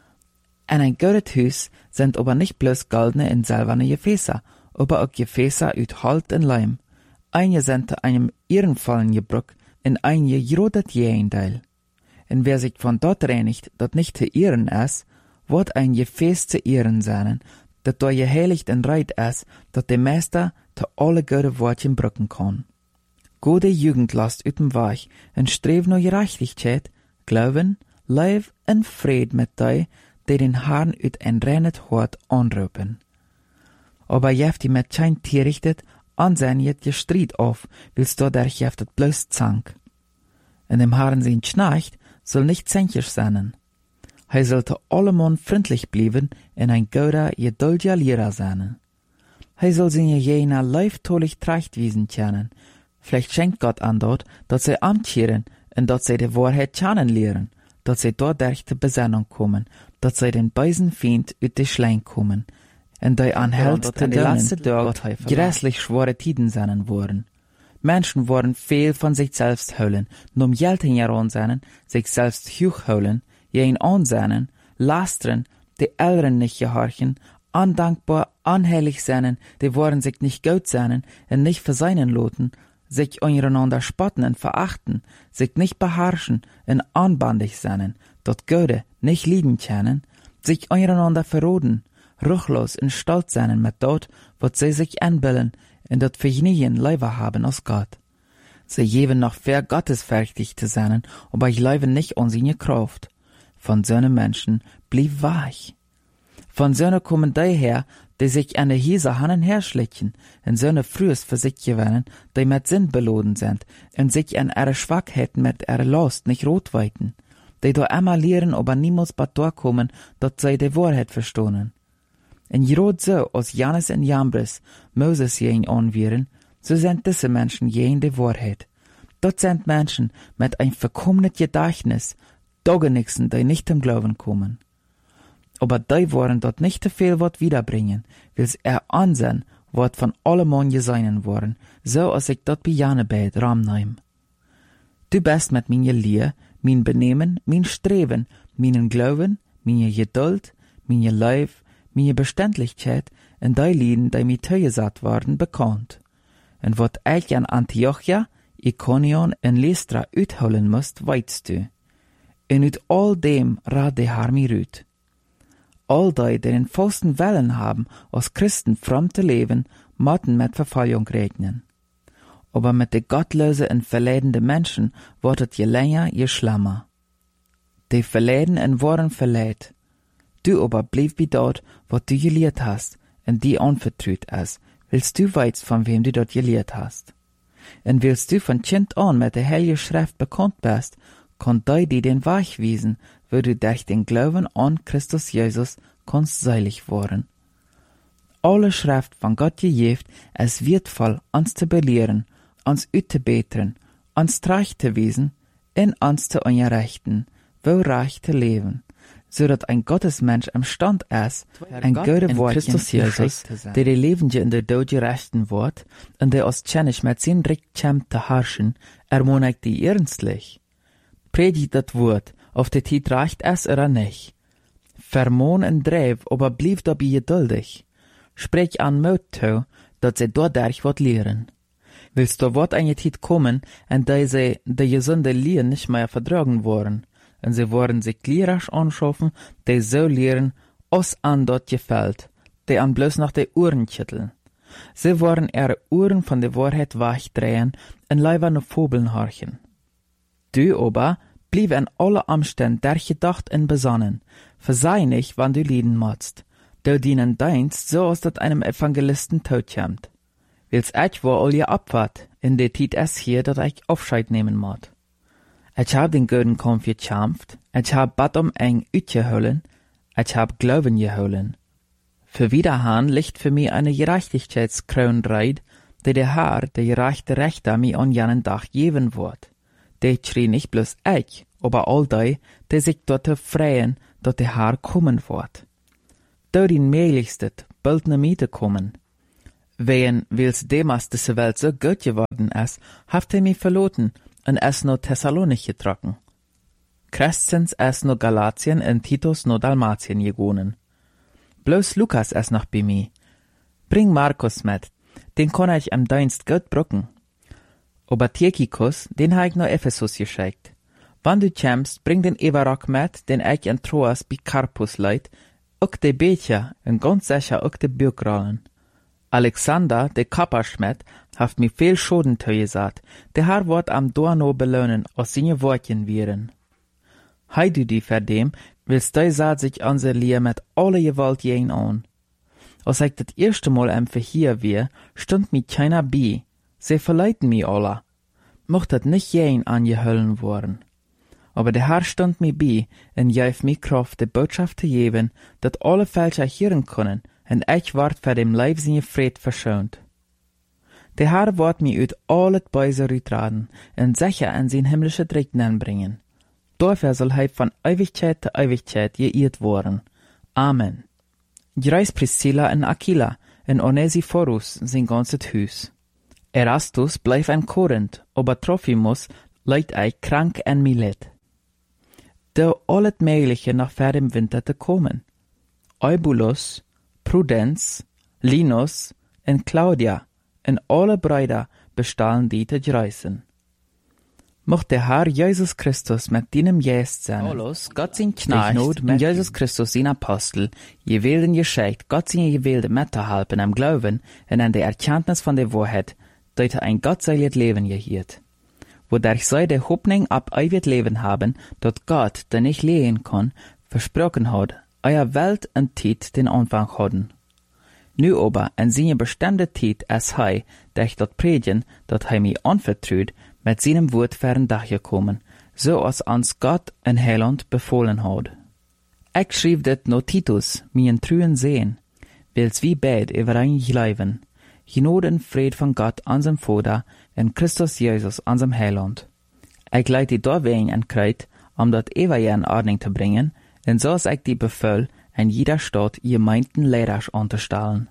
En ein gutes Haus sind aber nicht bloß goldene und silberne Gefäße, aber auch Gefäße aus Holz und Leim. Einige sind einem ehrenvollen Gebrauch, und einige gerodet Gegenteil. Und wer sich von dort reinigt, dat nicht zu ehren ist, wird ein Gefäß zu ehren sein, dat da geheiligt und reit ist, dat der Meister zu alle gute Wortchen brücken kann. Gute Jugend lasst üben weich und strebt nur Gerechtigkeit, Glauben, Leib und Fried mit die den Herrn ut ein reines Hort anrufen. Aber jeft die mit kein Tierrichtet, ansehen jet je Streit auf, willst du der jeftet bloß Zank. In dem Herrn sein Schnarcht soll nicht zänkisch sein. Hij sollte allemal freundlich bleiben und ein guter, geduldiger Lehrer sein. Hij soll seine jener leiftolig Trachtwiesen kennen. Vielleicht schenkt Gott an dort, dass sie amtieren und dass sie die Wahrheit kennen lernen, dass sie dort durch die Besinnung kommen, dass sie den bösen Feind ut die Schlein kommen, und die anhält, dass die letzte Tage grässlich schwere Tiden sein worden. Menschen wollen viel von sich selbst holen, nur Geld heran sein, sich selbst hochholen, jeden ansehen, lastern, die Älteren nicht gehorchen, undankbar, unheilig sein, die wollen sich nicht gut sein und nicht verseinen loten, sich untereinander spotten und verachten, sich nicht beherrschen und anbandig sein, dort Göde nicht lieben können, sich untereinander verroden, ruchlos und stolz sein mit dort, was sie sich anbilden, und dort vergnügen Leiber haben aus Gott. Sie geben noch fair gottesfertig zu sein, aber ich lebe nicht an seine Kraft. Von solchen Menschen blieb weich. Von solchen kommen die her, die sich an der Hiese hannen herschlichen, und solche frühes für sich gewinnen, die mit Sinn beladen sind, und sich an ihre Schwachheiten mit ihrer Last nicht rotweiten, die da immer lehren, aber niemals bei kommen, dass sie die Wahrheit verstohnen. Und gerade so, als Jannes und Jambres Moses jen anwieren, so sind diese Menschen jen die Wahrheit. Dort sind Menschen mit ein verkommenen Gedächtnis, Dogenixen, die nicht im Glauben kommen. Aber die wollen dort nicht zu viel Wort wiederbringen, wills ansehen, wat von allemann geseinen worden, so als ich dort bei Janebeit ramneim. Du bist mit meine Lehr, mein Benehmen, mein Streben, meinen Glauben, meine Geduld, meine Leib, meine Beständigkeit und die Lieden, die mir zugesagt waren, bekannt. Und wat ich an Antiochia, Iconion und Lystra uitholen musst, weißt du. Und uit all dem rat der Herr mir rüt. All die den vollsten Wellen haben, als Christen fromm zu leben, motten mit Verfallung regnen. Aber mit de gottlose und verleidende Menschen wird je länger, je schlimmer. Die verleiden und worden verleid. Du aber blieb wie dort, wo du gelehrt hast, und die anvertraut ist, willst du weißt, von wem du dort gelehrt hast. Und willst du von Kind an mit der Heilige Schrift bekannt bist, kann die den Weg wiesen, wo du durch den Glauben an Christus Jesus kannst seilig worden. Alle Schrift von Gott gegeben, es wertvoll, uns zu belehren, uns auszubessern, uns recht zu wiesen, in uns zu unterrichten, wo recht zu leben, so dass ein Gottesmensch imstand ist, ein gute Wort Christus Jesus, der die Lebende in der Doge rechten wird, und der aus Tschenisch mit sein Recht kämmt zu herrschen, ermutigt die ernstlich. Predigt das Wort, auf der Zeit reicht es oder nicht. Vermohn und dreif, aber blieb dabei geduldig. Sprech an Mut zu, dass sie dadurch wird lehren. Willst du wird eine Zeit kommen, in der sie die gesunde Lehre nicht mehr vertragen wollen, und sie wollen sich Lehrer anschaffen, die so lehren, was an dort gefällt, die an bloß nach den Ohren schütteln. Sie wollen ihre Ohren von der Wahrheit wegdrehen und lieber nur Fabeln horchen. Du aber blieb in alle Umständen durchgedacht und besonnen, versei nicht, wann du lieden musst. Du dienen deinst, so als dat einem Evangelisten tot kommt. Wils ich wo all je abwart, in der Zeit es hier, dat ich Aufscheid nehmen mod. Ich hab den guten Kampf gekämpft, ich hab Bad eng uitgeholen, ich hab Glauben geholen. Für Widerhahn liegt für mich eine Gerechtigkeitskronreit, der Herr, der rechte Rechter mi an jenen Tag geben wird. Der schrie nicht bloß ich, aber all die, die sich dort freuen, dass der Herr kommen wird. Durch den Mählichstet bald ne Miete kommen. Wen wils demas diese Welt so gut geworden ist, haft er mich verloren und es no Thessalonich getrocken. Crescens es no Galatien und Titus no Dalmatien gegangen. Bloß Lukas ist noch bei mir. Bring Markus mit, den kann ich am Dienst gut brücken. Aber Tychicus, den ha ich nach Ephesus geschickt. Wann du kämst, bring den Everock mit, den ich in Troas bei Carpus leit, auch de Becher und ganz sicher auch de Bürgrollen. Alexander, de Kapperschmidt, haft mir viel Schoden gesagt, der Herr wird am Dorno belohnen, aus seine Wortchen wären. Hei du die verdem, willst du saat sich anse Lier mit alle Gewalt jen an. Als ich das erste Mal am Verhier wir, stund mi keiner bi, sie verleiten mi alle. Mocht dat nicht jen angehöllen worden. Aber der Herr stund mi bi, und jeif mi Kraft de Botschaft zu geben, dat alle Fälscher hören können, und ich ward für dem Leib seine Fried verschont. Der Herr wird mi ut allet Beise rütraden, und sicher in sein himmlische Regnen bringen. Dafür soll er von Ewigkeit zu Ewigkeit geehrt worden. Amen. Greis Priscilla und Aquila, und Onesiphorus sein ganzes Hus. Erastus bleif in Korinth, aber Trophimus leit eich krank en Milet. Da allet Mögliche nach vor dem Winter zu kommen. Eubulus, Prudenz, Linus und Claudia und alle Brüder bestahlen die zu reisen. Mocht der Herr Jesus Christus mit deinem Geist sein. Paulus, Gott sein Knecht, und Jesus Christus sein Apostel, gewählten geschickt, Gott seine gewählte mitzuhelfen am Glauben und an der Erkenntnis von der Wahrheit, dass er ein gottseiliges Leben gehielt. Wodurch sie der Hoffnung ab ewig Leben haben, dort Gott, der nicht lehen kann, versprochen hat, euer Welt und Zeit den Anfang hatten. Nu aber, in seine bestimmte Zeit, als der ich dort predigen, dort mir anvertraut, mit seinem Wort fern Dach gekommen, so als uns Gott ein Heiland befohlen hat. Ich schrieb det no Titus, mien trüen sehen, wils wie beid übereinig leben, Gnade und Fried von Gott, unserem Vater, in Christus Jesus, unserem Heiland. Ich leite deswegen an Kreuz, dat Evangelium in Ordnung zu bringen, und so ist ich die Befehl, in jeder Stadt ihr meinten Lehrers anzustellen.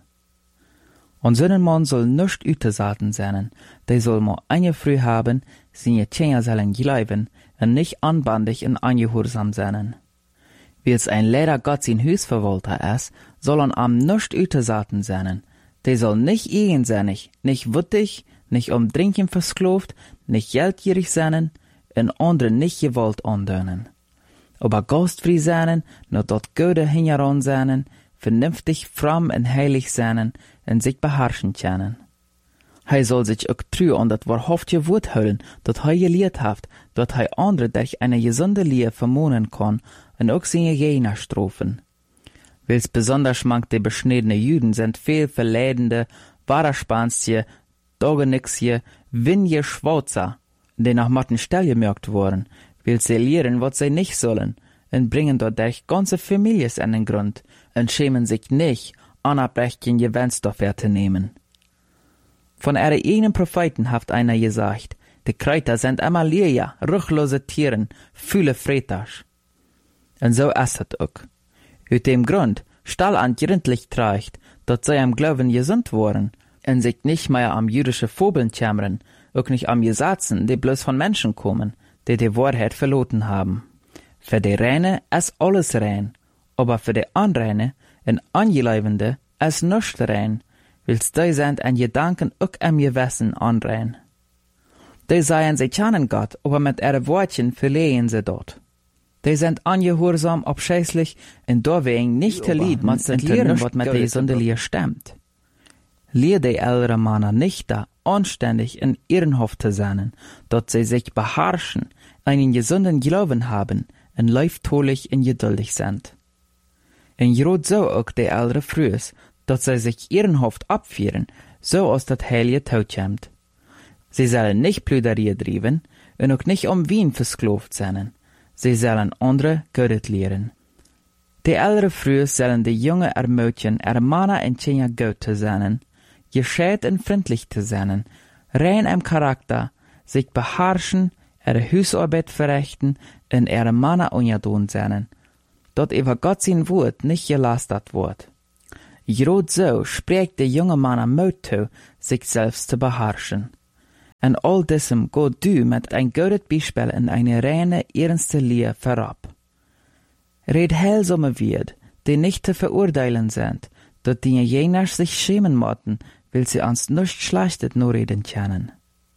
Und so ein Mann soll nicht ütesaten sein, der soll mal eine früh haben, seine Kinder sollen bleiben, und nicht anbandig und angehorsam sein. Wie es ein Lehrer Gott sein Hausverwalter ist, soll am nicht ütesaten sein, der soll nicht eigensinnig, nicht wüttig, nicht Trinken versklavt, nicht geldgierig sein, und anderen nicht Gewalt andönen. Aber gastfrei sein, nur dort Gute hingeran sein, vernünftig, fromm und heilig sein, und sich beherrschen können. Soll sich auch treu an das wahrhaftige Wort halten, das gelehrt hat, dass andere durch eine gesunde Lehre vermohnen kann, und auch seine Gegner strafen. Wils besonders manch die beschnittene Juden sind viel verleidende, Waderspanstje, Dogenixje, Winje Schwarzer, die nach matten Stell gemerkt wurden, will sie lehren, was sie nicht sollen, und bringen dadurch ganze Families an den Grund, und schämen sich nicht, Anabrechen Gewinns dafür zu nehmen. Von ihre eigenen Propheten hat einer gesagt, die Kräuter sind immer leer, ruchlose Tieren, viele Freitags. Und so ist es auch. Aus dem Grund, stall an gründlich trägt, dass sie am Glauben gesund wurden, und sich nicht mehr am jüdische Fobeln kämmern, auch nicht am Gesetzen, die bloß von Menschen kommen, die Wahrheit verloren haben. Für die Reine ist alles rein, aber für die Unreine und Angeleibende ist nichts rein, wils die sind an Gedanken auch am Gewissen unrein. Die seien sie kennen Gott, aber mit ihren Wortchen verlehen sie dort. Die sind angehorsam, abscheußlich, und deswegen nicht lieb, man zu lehren, was mit der Sünde Lehre stimmt. Lehr die ältere Männer nicht da, anständig und ehrenhaft zu sein, dass sie sich beherrschen, einen gesunden Glauben haben, und leiftolich und geduldig sind. Und gerade so auch die ältere Frühs, dass sie sich ehrenhaft abführen, so als das heilige Tod kommt. Sie sollen nicht Plüderie trieben und auch nicht Wien versklavt sein. Sie sollen andere Gott lehren. Die ältere Frühs sollen die junge Ermötchen, Männer und Kinder Gott zu sein, gescheit und freundlich zu sein, rein im Charakter, sich beherrschen, ihre Hausarbeit verrichten und ihre Männer unjadun sein, dort über Gott sein Wort nicht gelastet wird. Gerade so spricht der junge Mann Mut zu, sich selbst zu beherrschen. Und all diesem geht du mit ein gutes Beispiel in eine reine, ernste Lehre vorab. Red heilsame wird, die nicht zu verurteilen sind, dort die jener sich schämen mochten, will sie uns nicht schlechtet nur reden können.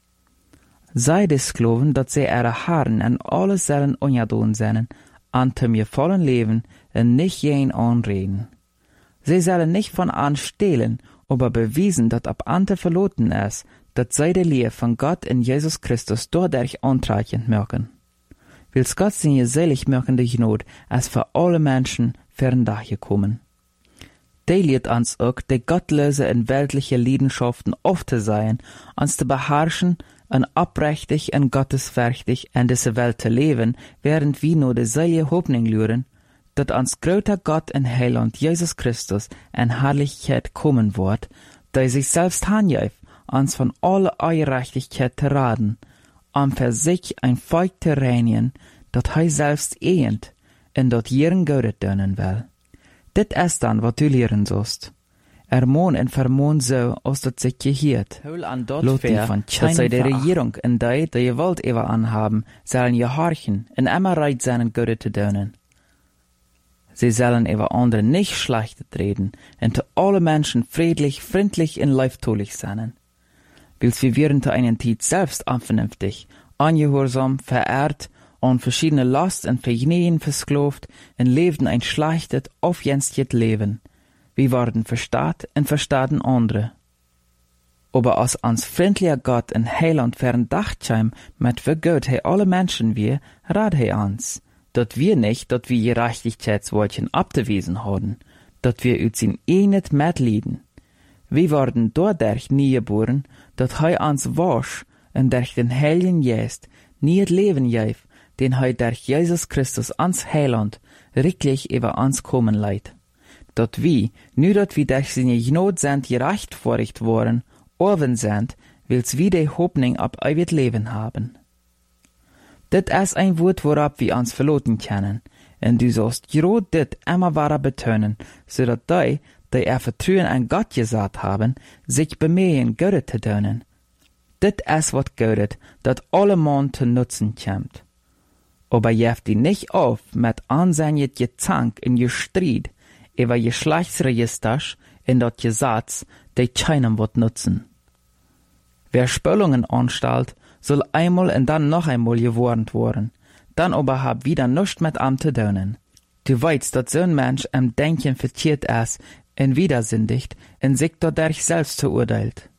Sei des Skloven, dat sie ihre Herren en alles sollen unjadun sein, an zum ihr vollen Leben und nicht jen anreden. Sie sollen nicht von an stehlen, aber bewiesen, dat ab ante verloten ist, dat sei die Lehre von Gott in Jesus Christus dadurch antreichend mögen. Wills Gott seine selig mögende Gnade, als für alle Menschen fern gekommen. Die lehrt uns auch, die gottlose und weltliche Leidenschaften oft zu sein, uns zu beherrschen und oprechtig und gottesfürchtig in dieser Welt zu leben, während wir nur die selige Hoffnung luren, dat uns großer Gott und Heiland Jesus Christus in Herrlichkeit kommen wird, der sich selbst handjäft, uns von aller Ungerechtigkeit zu raten, für sich ein Volk zu reinigen, dat hij selbst ehend und dat jeren Gott dönen will. Dit ist dann, was du lehren sollst. Ermahn und vermahn so, als dat sich gehiert. Lot die von dass sie die Regierung in die Gewalt über anhaben, sollen gehorchen und immer reit sein, Gott zu dönen. Sie sollen über andere nicht schlecht reden und zu alle Menschen friedlich, freundlich und leibtulich sein. Wils wir wären zu einer Zeit selbst unvernünftig, ungehorsam, verehrt, und verschiedene Last und Vergnügen versklavt und lebten ein schlechtes, aufjenstet Leben. Wir waren verstaat und verstaten andere. Aber als ans freundlicher Gott und Heiland verdachtscheim, mit wie Gott he alle Menschen wir, rat he uns, dat wir nicht, dat wir Gerechtigkeitswortchen abzuwiesen haben, dat wir ut sin nicht mitleiden. Wir waren dadurch nie geboren, dat he uns wasch und durch den Heiligen Geist nie het Leben gäf, den he durch Jesus Christus ans Heiland wirklich über uns kommen leid. Dat wir, nu dat wir durch seine Gnade sind gerechtfertigt worden, oven sind, wils wir die Hoffnung ab ewig Leben haben. Dit ist ein Wort, worab wir uns verloten können, und du sollst gerade dit immer wahrer betonen, so dat die Vertrauen an Gott gesagt haben, sich bemühen, Gott zu tun. Dit ist wat Gott, dat alle Mann zu nutzen kommt. Aber jeft die nicht auf mit ansehnjet Gezank in je Streit über Geschlechtsregisters in dat Gesetz, die keinem wat nutzen. Wer Spöllungen anstellt, soll einmal und dann noch einmal gewarnt worden, dann aber hab wieder nichts mit am zu tun. Du weißt, dass so ein Mensch am Denken verkehrt ist und widersündigt und sich dadurch selbst verurteilt.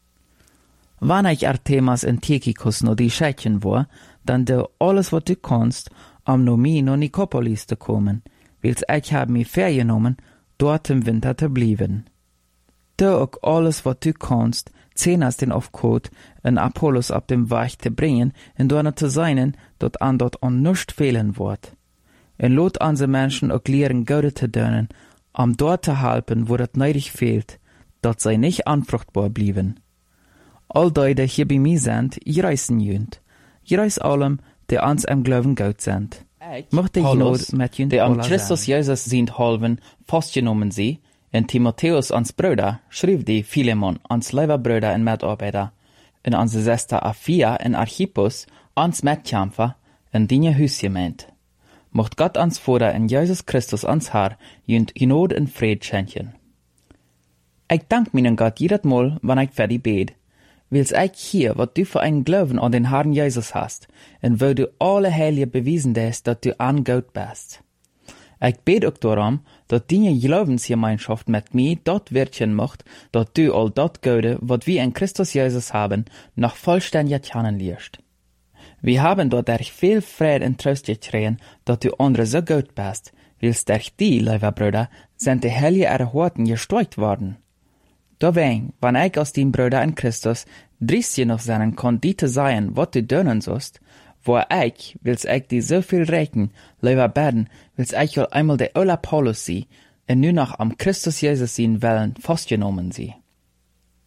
Wann ich Artemas und Tychicus noch die Schädchen war, dann du alles, was du kannst, no mi no Nikopolis zu kommen, wils ich hab mich vergenommen, dort im Winter zu bleiben. Du auch alles, was du kannst, Zenas den Aufkot und Apollos ab dem Weg zu bringen, und dort zu sein, dort an nicht fehlen wird. Und lot unsere Menschen auch lehren, Gott zu dienen, dort zu helfen, wo das nötig fehlt, dort sei nicht anfruchtbar blieben. All die hier bei mir sind, ich reisen jünd. Ich reis allem, die uns am Glauben Gott sind. Mochte ich not mit jünd, die am Christus Jesus sind halben, festgenommen sie, und Timotheus ans Bruder schrieb die Philemon ans Leiberbrüder und Mitarbeiter, und unsere Schwester Aphia und Archippus ans Mitkämpfer in die Hüsgemeint. Mocht Gott ans Vater in Jesus Christus ans Herr jünd Gnad und Fried schenken. Ich dank meinen Gott jedes Mal, wenn ich für die bet, wils ich hier, was du für einen Glauben an den Herrn Jesus hast, und wo du alle Heilige bewiesen hast, dass du an Gott bist. Ich bet auch darum, dass deine Glaubensgemeinschaft mit mir dort wirken macht, dass du all dort Gute, was wir in Christus Jesus haben, noch vollständig kennenlernst. Wir haben dadurch viel Friede und Trost gekriegt, dass du andere so gut bist, wils durch die, lieber Brüder, sind die Heilige Erhorten gestärkt worden. Dawein, wenn ich aus dem Bruder in Christus dristig noch sein kann, die zu sein, was du tun sollst, wo ich, wils ich die so viel recken, lieber beten, wils ich will einmal der Ola Paulus sie, und nur noch am Christus Jesus sein wollen, festgenommen sie.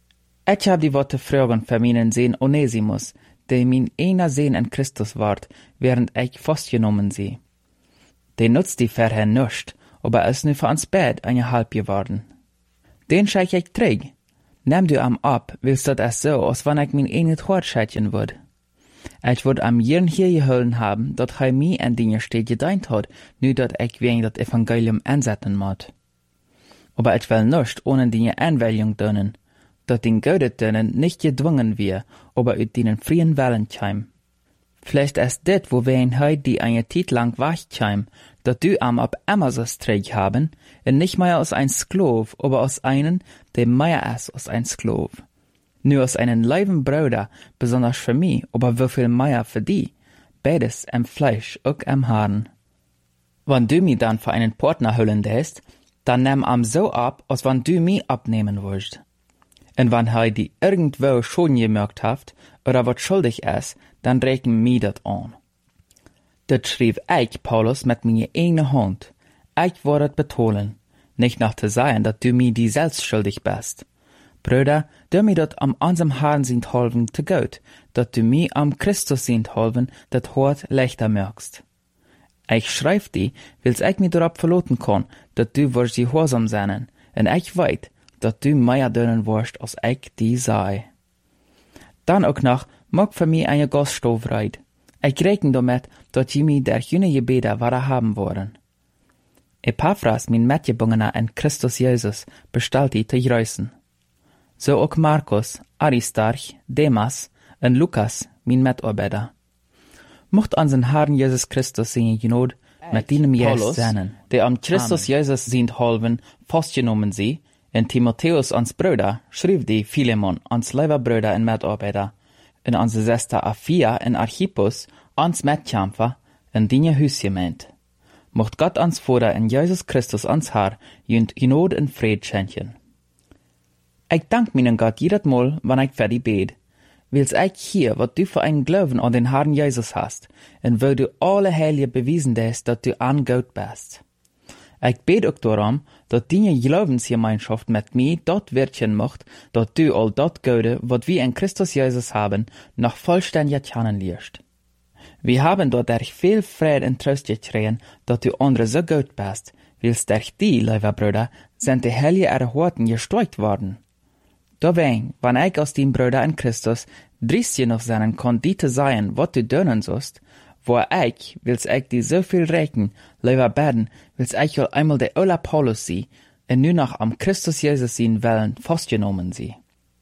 Ich hab die Worte fragen für meinen Sohn Onesimus, der mein einer Sohn in Christus ward, während ich festgenommen sie. Den nutzt die vorher nicht, aber ist nu für uns beid eine halb geworden. Den scheich ich träg. Nimm du am ab, willst dat es so, als wann ich mein eines Hort scheitchen würd. Ich würd am Jirn hier gehüllen haben, dat he mi en Dinge steht gedeint hat, nu dat ich wegen dat Evangelium ansetzen mod. Aber ich will nicht ohne Dinge Anwählung dönnen, dat den Gödet dönnen nicht gedwungen wir, aber ut denen frien Wellen chim. Vielleicht ist dit, wo wir in heut die eine Zeit lang wachchim, dat du am ab Amazos träg haben, und nicht mehr aus ein Sklav, aber aus einen, der mehr ist als ein Sklav. Nur aus einen leiben Bruder, besonders für mich, aber wieviel mehr für die, beides am Fleisch und am Haaren. Wenn du mich dann für einen Partner hüllen lässt, dann nimm am so ab, als wenn du mich abnehmen würdest. Und wenn er die irgendwo schon gemerkt hat, oder wat schuldig ist, dann reken mir dat an. Dat schrieb ich, Paulus, mit meiner eigenen Hand. Ich wurde betonen, nicht nach zu sagen, dat du mir die selbst schuldig bist. Brüder, du mir dat am unserem Herrn sind halben zu gut, dat du mir am Christus sind halben, dat Hort leichter merkst. Ich schreib die, wills ich mir darauf verloten kann, dat du wirst gehorsam sein, und ich weit, dat du mehr dönen wirst, als ich die sei. Dann auch noch, mag für mich eine Gaststoffreit. Ich rechne damit, dass ich mir der jüne Gebete wahre haben wollen. Epaphras, mein Mitgebungener in Christus Jesus, bestellt die zu grüßen. So auch Markus, Aristarch, Demas und Lukas, mein Mitarbeiter. Mocht unseren Herrn Jesus Christus seine Gnade mit diesem Jesus sein, der am Christus Jesus sind halben, festgenommen sie, in Timotheus ans Bruder, schrieb die Philemon ans Leiberbrüder und Mitarbeiter, in onze Schwester Aphia in Archippus, ans Mitkämpfer, in die Hüsgemeint. Mocht Gott ans Vater in Jesus Christus ans Herr, jünd Gnade und Fried schenken. Ich dank meinen Gott jedes Mal, wenn ich für die bet, wils ich hier, wat du für einen Glauben an den Herrn Jesus hast, und wo du alle Heilige bewiesen hast, dass du an Gott bist. Ich bet auch darum, dass deine Glaubensgemeinschaft mit mir dort wirken macht, dass du all dort Gute, was wir in Christus Jesus haben, noch vollständig kennenlernst. Wir haben dadurch viel Friede und Trost gekriegt, dass du andere so gut bist, wils durch die, lieber Brüder, sind die Heilige Erhorten gestärkt worden. Deswegen, wenn ich aus dem Bruder in Christus dristig noch sein kann, die zu sein, was du dönen sollst, wo wils ich die so viel rechnen, lieber beten, wils ich will einmal der Ola Paulus sie, und nur noch am Christus Jesus sehen wollen, festgenommen sie.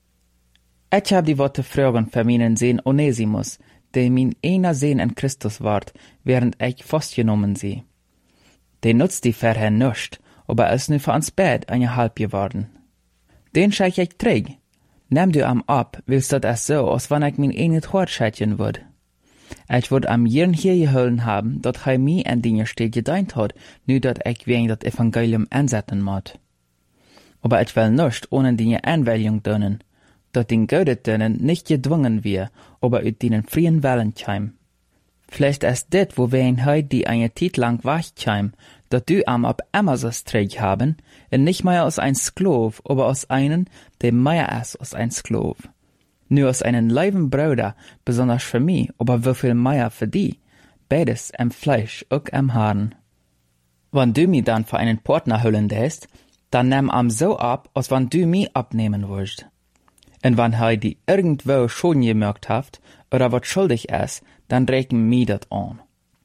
Ich hab die Worte fragen für meinen Sohn Onesimus, der mein einer Sohn in Christus ward, während ich festgenommen sie. Den nutzt die vorher nicht, aber ist nu für uns beid eine halb geworden. Den scheich ich träg. Nimm du am ab, willst dat es so, als wenn ich mein eines Hort scheitchen würd. Ich würd am Jirn hier gehüllen haben, dat he mi en Dinge steht gedeint hat, nu dat ich wegen dat Evangelium ansetzen mod. Aber ich will nicht ohne Dinge Anwählung dönnen, dat den Gödet dönnen nicht gedwungen wir, aber ut denen frien Wellen chim. Vielleicht ist dit, wo wir in heut die eine Zeit lang wachchim, dat du am ab Amazos träg haben, und nicht mehr aus ein Sklav, aber aus einen, der mehr ist als ein Sklav. Nur aus einen leiben Bruder, besonders für mich, aber wieviel mehr für die, beides am Fleisch und am Haaren. Wenn du mich dann für einen Partner hüllen lässt, dann nimm am so ab, als wenn du mich abnehmen würdest. Und wenn er die irgendwo schon gemerkt hat, oder wat schuldig ist, dann reken mir dat an.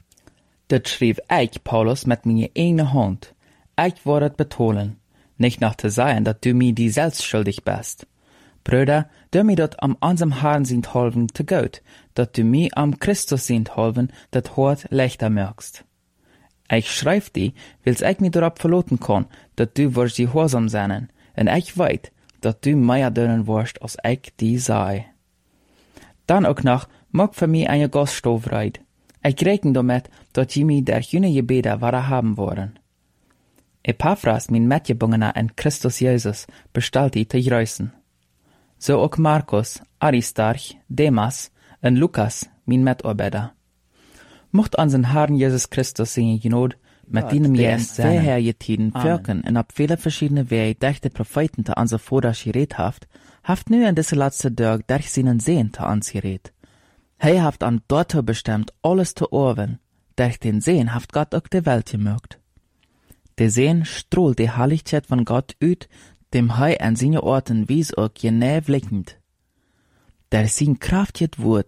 Dat schrieb ich, Paulus, mit meiner eigenen Hand. Ich wurde betonen, nicht nach zu sagen, dass du mir die selbst schuldig bist. Brüder, du mir dat am unserem Herrn sind halben zu gut, dass du mir am Christus sind halben, dat Hort leichter merkst. Ich schreib die, wils ich mir darauf verloten kann, dass du wirst gehorsam sein, und ich weit, dass du mehr dönen wirst, als ich die sei. Dann auch noch, mag für mich eine Gaststoffreit. Ich rechne damit, dass ich mir der jüne Gebete wahre haben wollen. Epaphras, mein Mitgebungener in Christus Jesus, bestellt die zu grüßen. So auch Markus, Aristarch, Demas und Lukas, mein Mitarbeiter. Mocht unseren Herrn Jesus Christus seine Gnade mit diesem Jesus vorhergetiden wirken und auf viele verschiedene Wege durch die Propheten zu unser Vater geredet haft, haft nu in deze laatste dag durch seinen Sehn te angeredet. Haft an dazu bestimmt, alles zu orven. Durch den Sehn haft Gott auch die Welt gemögt. Der Sehn strahlt die Herrlichkeit von Gott ut, dem an seine Orten wies auch genau blickend. Der sein kraftiges Wort